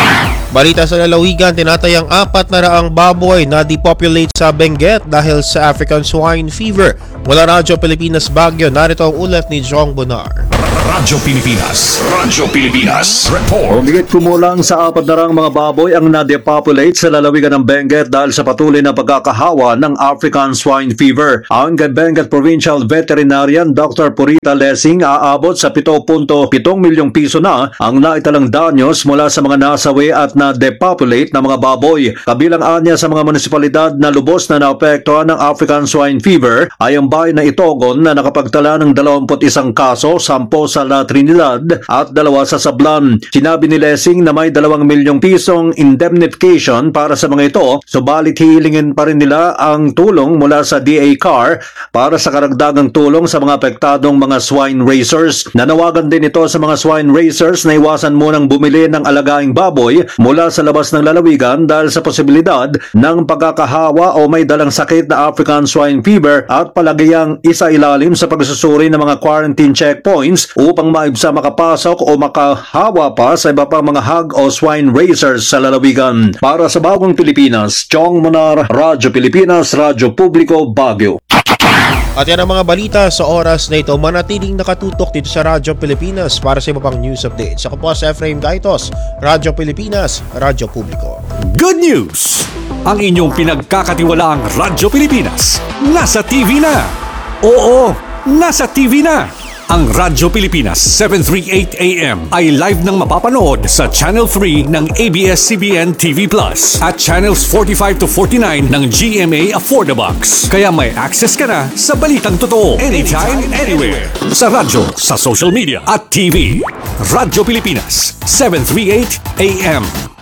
Balita sa lalawigan, tinatayang apat na raang baboy na depopulate sa Benguet dahil sa African swine fever. Mula Radyo Pilipinas Baguio, narito ang ulat ni Jong Bonar. Radyo Pilipinas, Radyo Pilipinas, report. Humigit kumulang sa apat na raang mga baboy ang na-depopulate sa lalawigan ng Benguet dahil sa patuloy na pagkakahawa ng African swine fever. Ang Benguet Provincial Veterinarian Doctor Purita Lessing, aabot sa seven point seven milyong piso na ang naitalang danyos mula sa mga nasawi at na-depopulate na mga baboy. Kabilang anya sa mga munisipalidad na lubos na naapektuhan ng African swine fever ay ang bayan na Itogon na nakapagtala ng dalawampu't isang kaso, sampo sa La Trinidad at dalawa sa Sablan. Sinabi ni Lessing na may dalawang milyong pisong indemnification para sa mga ito, subalit hihilingin pa rin nila ang tulong mula sa D A C A R para sa karagdagang tulong sa mga apektadong mga swine raisers. Nanawagan din ito sa mga swine raisers na iwasan munang bumili ng alagaing baboy mula sa labas ng lalawigan dahil sa posibilidad ng pagkakahawa o may dalang sakit na African swine fever at palagayang isa ilalim sa pagsusuri ng mga quarantine checkpoints upang maibsa makapasok o makahawa pa sa iba pang mga hog o swine raisers sa lalawigan. Para sa Bagong Pilipinas, Chong Monar, Radyo Pilipinas, Radyo Publiko, Baguio. At yan ang mga balita sa oras na ito. Manatiling nakatutok dito sa Radyo Pilipinas para sa iba pang news updates. Ako po si Efraim Gaitos, Radyo Pilipinas, Radyo Publiko. Good news! Ang inyong pinagkakatiwalaang Radyo Pilipinas nasa T V na. Oo, nasa T V na. Ang Radyo Pilipinas seven thirty-eight A M ay live nang mapapanood sa Channel three ng A B S C B N T V Plus at Channels forty-five to forty-nine ng G M A Affordabox. Kaya may access ka na sa balitang totoo anytime, anywhere. Sa radyo, sa social media at T V. Radyo Pilipinas seven thirty-eight A M.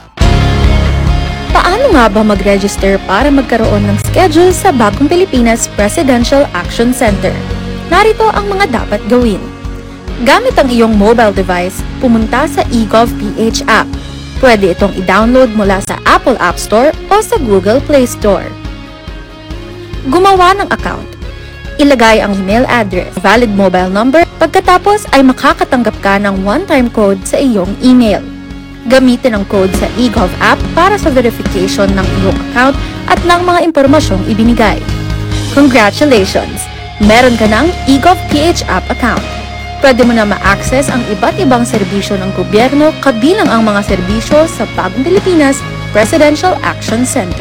Paano nga ba mag-register para magkaroon ng schedule sa Bagong Pilipinas Presidential Action Center? Narito ang mga dapat gawin. Gamit ang iyong mobile device, pumunta sa eGovPH app. Pwede itong i-download mula sa Apple App Store o sa Google Play Store. Gumawa ng account. Ilagay ang email address, valid mobile number, pagkatapos ay makakatanggap ka ng one-time code sa iyong email. Gamitin ang code sa eGov app para sa verification ng iyong account at ng mga impormasyong ibinigay. Congratulations! Meron ka ng eGovPH app account. Pwede mo na ma-access ang iba't ibang serbisyo ng gobyerno kabilang ang mga serbisyo sa Bagong Pilipinas Presidential Action Center.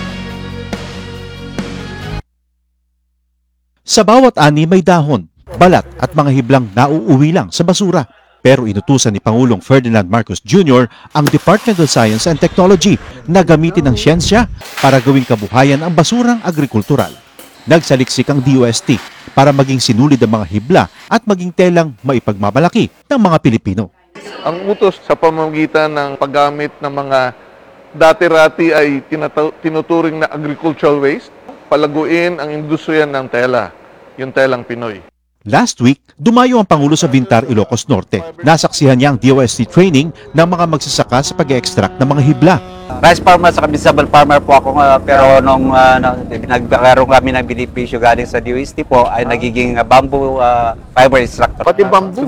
Sa bawat ani may dahon, balat at mga hiblang nauuwi lang sa basura. Pero inutusan ni Pangulong Ferdinand Marcos Junior ang Department of Science and Technology na gamitin ang siyensya para gawing kabuhayan ang basurang agrikultural. Nagsaliksik ang D O S T para maging sinulid ang mga hibla at maging telang maipagmamalaki ng mga Pilipino. Ang utos sa pamamagitan ng paggamit ng mga dati-rati ay tinata- tinuturing na agricultural waste, palaguin ang industriya ng tela, yung telang Pinoy. Last week, dumayo ang Pangulo sa Bintar, Ilocos Norte. Nasaksihan niya ang D O S T training ng mga magsasaka sa pag-extract ng mga hibla. Rice farmer sa vegetable farmer po ako, uh, pero nung uh, nagkaroon kami ng benepisyo galing sa D O S T po ay nagiging uh, bamboo uh, fiber extractor. Pati bamboo?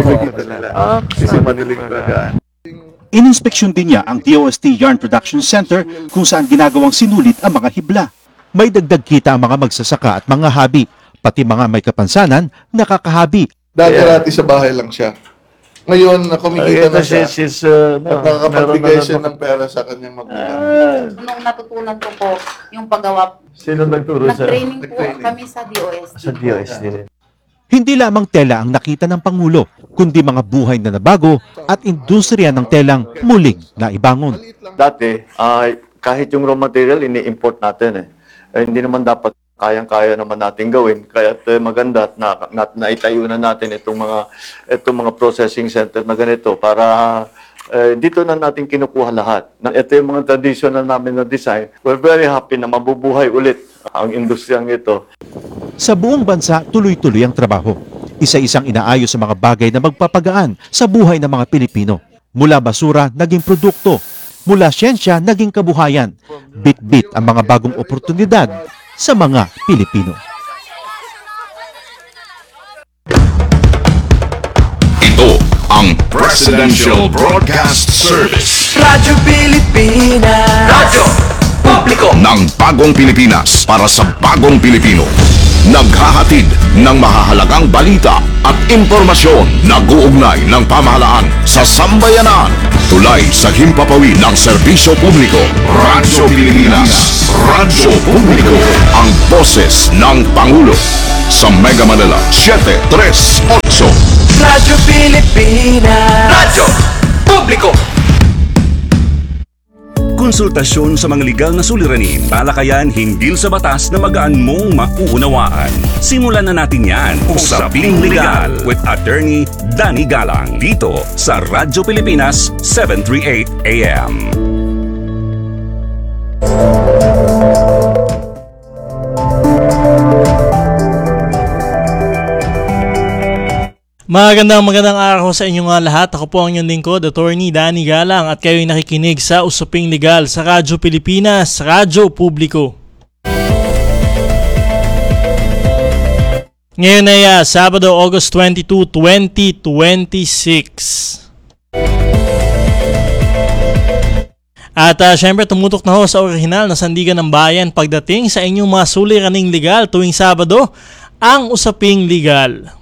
Ah, kasi maniling talaga. Ininspeksyon din niya ang D O S T Yarn Production Center kung saan ginagawang sinulit ang mga hibla. May dagdag kita ang mga magsasaka at mga hobby, pati mga may kapansanan, nakakahabi. Dati-rati sa bahay lang siya. Ngayon, kumikita na siya. She's, uh, At nakakapagbigay siya ng pera sa kanyang magulang. Nung natutunan ko po yung paggawa, Sino nagturo sa... nag-training po kami sa D O S T. Sa D O S T rin. Hindi lamang tela ang nakita ng Pangulo, kundi mga buhay na nabago at industriya ng telang muling naibangon. Dati, uh, kahit yung raw material, ini-import natin eh. eh hindi naman dapat kayang-kaya naman natin gawin. Kaya uh, maganda at na, na, naitayo na natin itong mga, itong mga processing center na ganito para uh, dito na natin kinukuha lahat. Ito yung mga traditional namin na design. We're very happy na mabubuhay ulit ang industriyang ito. Sa buong bansa, tuloy-tuloy ang trabaho. Isa-isang inaayos sa mga bagay na magpapagaan sa buhay ng mga Pilipino. Mula basura, naging produkto. Mula siyensya, naging kabuhayan. Bit-bit ang mga bagong oportunidad sa mga Pilipino. Ito ang Presidential Broadcast Service. Radyo Pilipinas. Radyo Publiko ng bagong Pilipinas para sa bagong Pilipino. Naghahatid ng mahahalagang balita at impormasyon. Nag-uugnay ng pamahalaan sa sambayanan. Tulay sa himpapawid ng serbisyo publiko. Radyo Pilipinas. Radyo Publiko. Ang boses ng Pangulo. Sa Mega Manila, seven three eight. Radyo Pilipinas. Radyo Publiko. Konsultasyon sa mga legal na suliranin, talakayan hinggil sa batas na magaan mong mauunawaan. Simulan na natin yan. Usaping Legal with Attorney Danny Galang dito sa Radyo Pilipinas seven thirty-eight A M. Magandang magandang araw sa inyong mga lahat. Ako po ang inyong lingkod, Attorney Danny Galang, at kayo'y nakikinig sa Usaping Legal sa Radyo Pilipinas, Radyo Publiko. Ngayon ay uh, Sabado, August twenty-second, twenty twenty-six. At uh, syempre tumutok na ho sa orihinal na sandigan ng bayan pagdating sa inyong mga suliraning legal tuwing Sabado, ang Usaping Legal.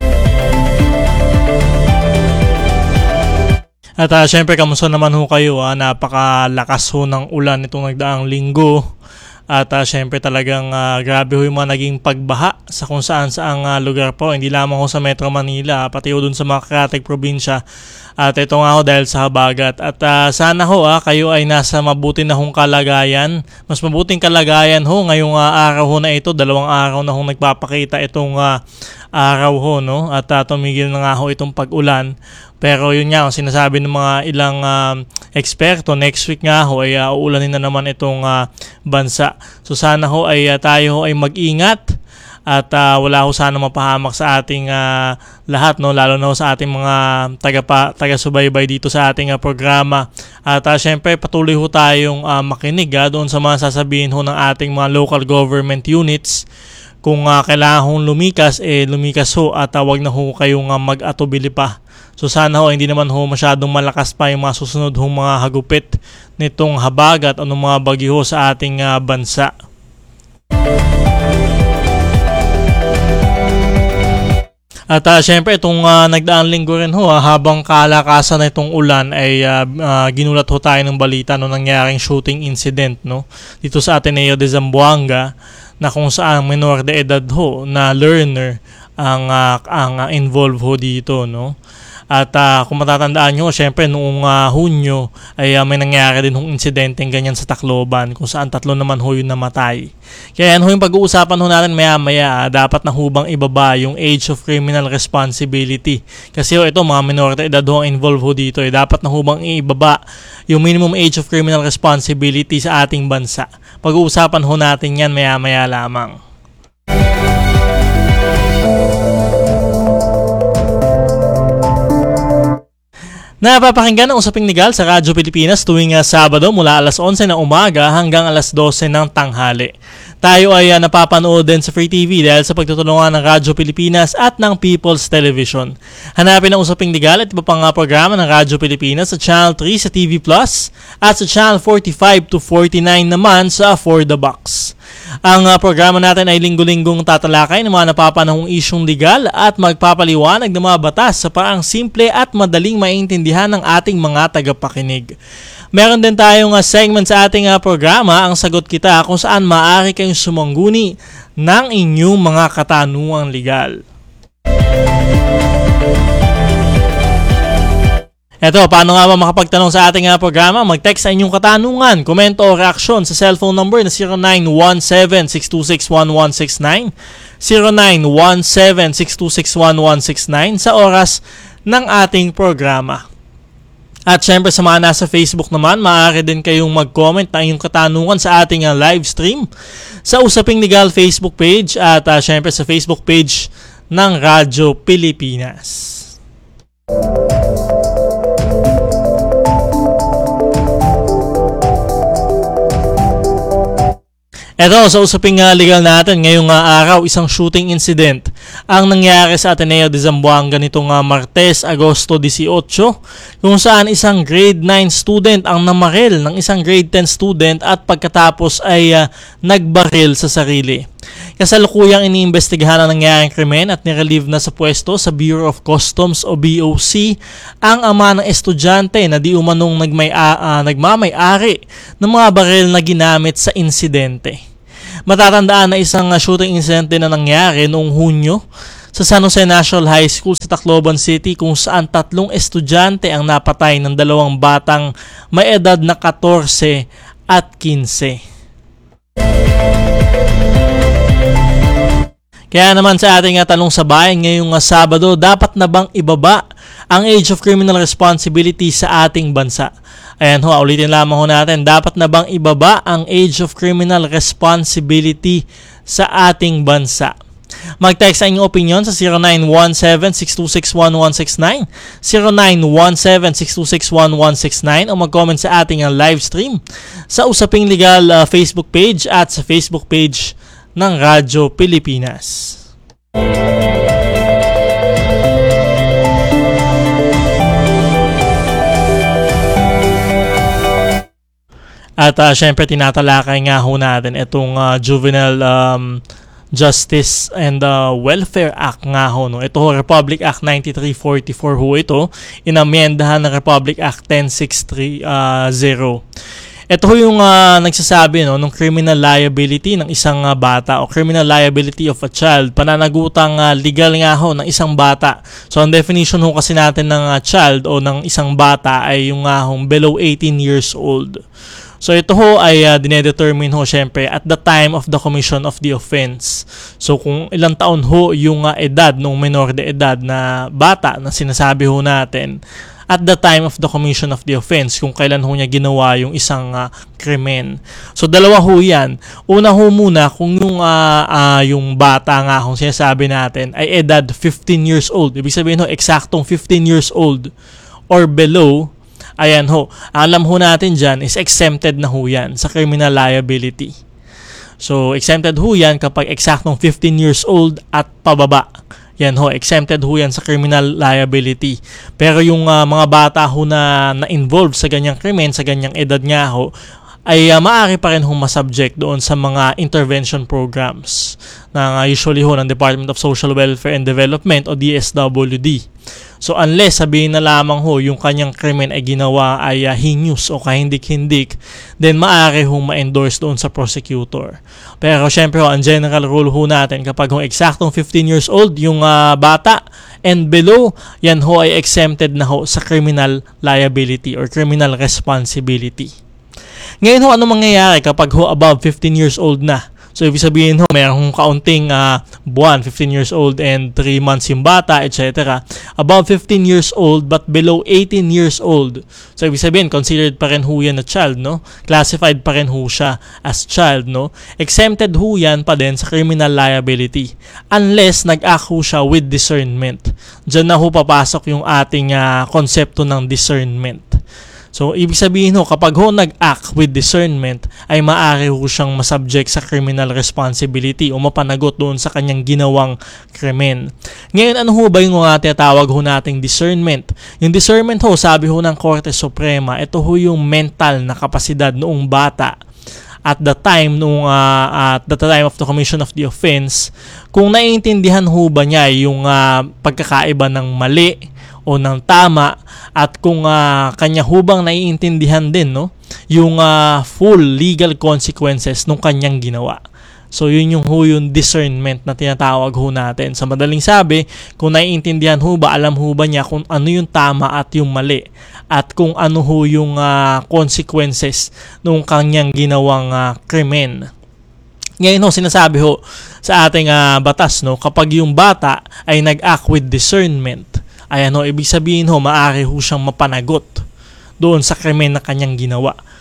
At uh, syempre, kamusta naman ho kayo? Ah? Napakalakas ho ng ulan itong nagdaang linggo. At uh, syempre talagang uh, grabe ho yung mga naging pagbaha sa kung saan saang uh, lugar po. Hindi lamang ho sa Metro Manila, pati ho dun sa mga karatig probinsya. At ito nga ho dahil sa habagat. At uh, sana ho ah, kayo ay nasa mabuti na hong kalagayan. Mas mabuting kalagayan ho ngayong uh, araw ho na ito. Dalawang araw na hong nagpapakita itong uh, araw ho. No? At uh, tumigil na nga ho itong pag-ulan. Pero yun nga, ang sinasabi ng mga ilang uh, eksperto, next week nga ho ay uh, uulanin na naman itong uh, bansa. So sana ho ay uh, tayo ho ay mag-ingat at uh, wala ho sana mapahamak sa ating uh, lahat, no, lalo na ho sa ating mga taga pa, taga-subaybay dito sa ating uh, programa. At uh, syempre patuloy ho tayong uh, makinig uh, doon sa mga sasabihin ho ng ating mga local government units. Kung uh, kailangan hong lumikas, eh lumikas ho at uh, wag na ho kayong uh, mag-atubili pa. So sana ho hindi naman ho masyadong malakas pa yung mga susunod hong mga hagupit nitong habagat o ng mga bagyo sa ating uh, bansa. At uh, syempre itong uh, nagdaang linggo rin ho, uh, habang kalakasan na itong ulan ay uh, uh, ginulat ho tayo ng balita no nangyaring shooting incident no dito sa Ateneo de Zamboanga na kung saan menor de edad ho na learner ang uh, ang uh, involved ho dito no. At uh, kung matatandaan nyo, syempre noong uh, Hunyo ay uh, may nangyari din hong insidenteng ganyan sa Tacloban kung saan tatlo naman ho yung namatay. Kaya yan ho yung pag-uusapan ho natin maya maya, uh, dapat na hubang ibaba yung age of criminal responsibility. Kasi ho ito mga minor de edad ho ang involved ho dito, eh, dapat na hubang ibaba yung minimum age of criminal responsibility sa ating bansa. Pag-uusapan ho natin yan maya maya lamang. Napapakinggan ang Usaping Legal sa Radyo Pilipinas tuwing uh, Sabado mula alas onse ng umaga hanggang alas dose ng tanghali. Tayo ay uh, napapanood din sa Free T V dahil sa pagtutulungan ng Radyo Pilipinas at ng People's Television. Hanapin ang Usaping Legal at iba pang uh, programa ng Radyo Pilipinas sa Channel three sa T V Plus at sa Channel forty-five to forty-nine naman sa For the Box. Ang uh, programa natin ay linggo-linggong tatalakay ng mga napapanahong isyong legal at magpapaliwanag ng mga batas sa paraang simple at madaling maintindihan ng ating mga tagapakinig. Meron din tayong uh, segment sa ating uh, programa, ang Sagot Kita, kung saan maaari kayong sumangguni ng inyong mga katanungang legal. Eto, paano nga ba makapagtanong sa ating uh, programa? Mag-text sa inyong katanungan, komento o reaksyon sa cellphone number na zero nine one seven, six two six, one one six nine, zero nine one seven, six two six, one one six nine sa oras ng ating programa. At syempre sa mga nasa Facebook naman, maaari din kayong mag-comment na inyong katanungan sa ating uh, live stream sa Usaping Legal Facebook page at uh, syempre sa Facebook page ng Radyo Pilipinas. Eto, sa usaping uh, legal natin, ngayong uh, araw, isang shooting incident ang nangyari sa Ateneo de Zamboanga nitong uh, Martes, Agosto eighteen, kung saan isang grade nine student ang namaril ng isang grade ten student at pagkatapos ay uh, nagbaril sa sarili. Kasalukuyang iniimbestigahan ang nangyaring krimen at nirelieve na sa pwesto sa Bureau of Customs o B O C ang ama ng estudyante na di umanong nagmay, uh, nagmamay-ari ng mga baril na ginamit sa insidente. Matatandaan na isang uh, shooting incident din na nangyari noong Hunyo sa San Jose National High School sa Tacloban City kung saan tatlong estudyante ang napatay ng dalawang batang may edad na fourteen at fifteen. Kaya naman sa ating uh, tanong sa bayan ngayong uh, Sabado, dapat na bang ibaba ang age of criminal responsibility sa ating bansa? Ayan ho, ulitin lamang ho natin, dapat na bang ibaba ang age of criminal responsibility sa ating bansa? Mag-text sa inyong opinion sa zero nine one seven, six two six, one one six nine, zero nine one seven, six two six, one one six nine o mag-comment sa ating uh, live stream sa Usaping Legal uh, Facebook page at sa Facebook page ng Radyo Pilipinas. At uh, syempre tinatalakay nga ho natin itong uh, Juvenile um, Justice and uh, Welfare Act nga ho. No? Ito ho, Republic Act ninety-three forty-four ho ito. Inamyendahan ng Republic Act ten sixty. Ito ho yung uh, nagsasabi no, ng criminal liability ng isang uh, bata o criminal liability of a child. Pananagutang uh, legal nga ho ng isang bata. So ang definition ho kasi natin ng uh, child o ng isang bata ay yung uh, below eighteen years old. So ito ho ay uh, dinedetermine ho syempre at the time of the commission of the offense. So kung ilang taon ho yung uh, edad ng menor de edad na bata na sinasabi ho natin at the time of the commission of the offense, kung kailan ho niya ginawa yung isang uh, krimen. So dalawa ho yan. Una ho muna kung yung, uh, uh, yung bata nga kung sinasabi natin ay edad fifteen years old. Ibig sabihin ho eksaktong fifteen years old or below. Ayan ho, alam ho natin dyan is exempted na ho yan sa criminal liability. So, exempted ho yan kapag eksaktong fifteen years old at pababa. Yan ho, exempted ho yan sa criminal liability. Pero yung uh, mga bata ho na na-involved sa ganyang krimen, sa ganyang edad nga ho, ay uh, maaari pa rin hong masubject doon sa mga intervention programs na uh, usually ho ng Department of Social Welfare and Development o D S W D. So unless sabihin na lamang ho yung kanyang krimen ay ginawa ay uh, heinous o kahindik-hindik, then maaari hong ma-endorse doon sa prosecutor. Pero syempre ho, ang general rule ho natin kapag ho eksaktong fifteen years old yung uh, bata and below, yan ho ay exempted na ho sa criminal liability or criminal responsibility. Ngayon ho, ano mangyayari kapag ho above fifteen years old na? So, ibig sabihin ho, mayroong kaunting uh, buwan, fifteen years old and three months yung bata, et cetera. Above fifteen years old but below eighteen years old. So, ibig sabihin, considered pa rin ho yan na child, no? Classified pa rin ho siya as child, no? Exempted ho yan pa din sa criminal liability. Unless nag-act ho siya with discernment. Diyan na ho papasok yung ating uh, konsepto ng discernment. So, ibig sabihin ho, kapag ho nag-act with discernment, ay maaari ho siyang masubject sa criminal responsibility o mapanagot doon sa kanyang ginawang krimen. Ngayon, ano ho ba yung mga tinatawag ho nating discernment? Yung discernment ho, sabi ho ng Korte Suprema, ito ho yung mental na kapasidad noong bata at the time nung uh, at the time of the commission of the offense, kung naiintindihan ho ba niya yung uh, pagkakaiba ng mali o ng tama at kung uh, kanya hubang naiintindihan din no yung uh, full legal consequences nung kanyang ginawa. So yun yung ho yung discernment na tinatawag ho natin. Sa madaling sabi, kung naiintindihan ho ba, alam ho ba niya kung ano yung tama at yung mali at kung ano ho yung uh, consequences nung kanyang ginawang uh, krimen. Ngayon ho, sinasabi ho sa ating uh, batas no, kapag yung bata ay nag-act with discernment, ayan ho, ibig sabihin ho, maaari ho siyang mapanagot doon sa krimen na kanyang ginawa.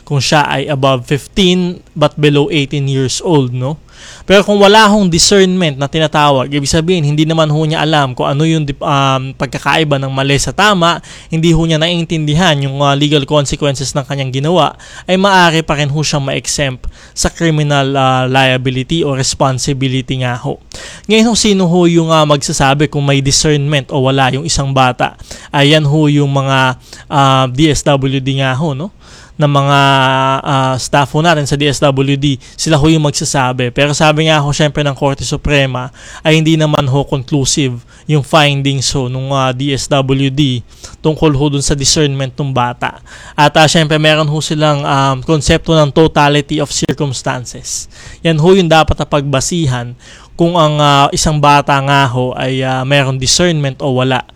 kung siya ay above fifteen but below eighteen years old, no? Pero kung wala hong discernment na tinatawag, ibig sabihin, hindi naman ho niya alam kung ano yung um, pagkakaiba ng mali sa tama, hindi ho niya naiintindihan yung uh, legal consequences ng kanyang ginawa, ay maaari pa rin ho siyang ma-exempt sa criminal uh, liability o responsibility nga ho. Ngayon ho, sino ho yung uh, magsasabi kung may discernment o wala yung isang bata? Ayan ho yung mga uh, D S W D nga ho, no? ng mga uh, staff ho natin sa D S W D, sila ho yung magsasabi. Pero sabi nga ho syempre ng Korte Suprema ay hindi naman ho conclusive yung findings ho nung uh, D S W D tungkol ho dun sa discernment ng bata. At uh, syempre meron ho silang um, konsepto ng totality of circumstances. Yan ho yung dapat na pagbasihan kung ang uh, isang bata nga ho ay uh, meron discernment o wala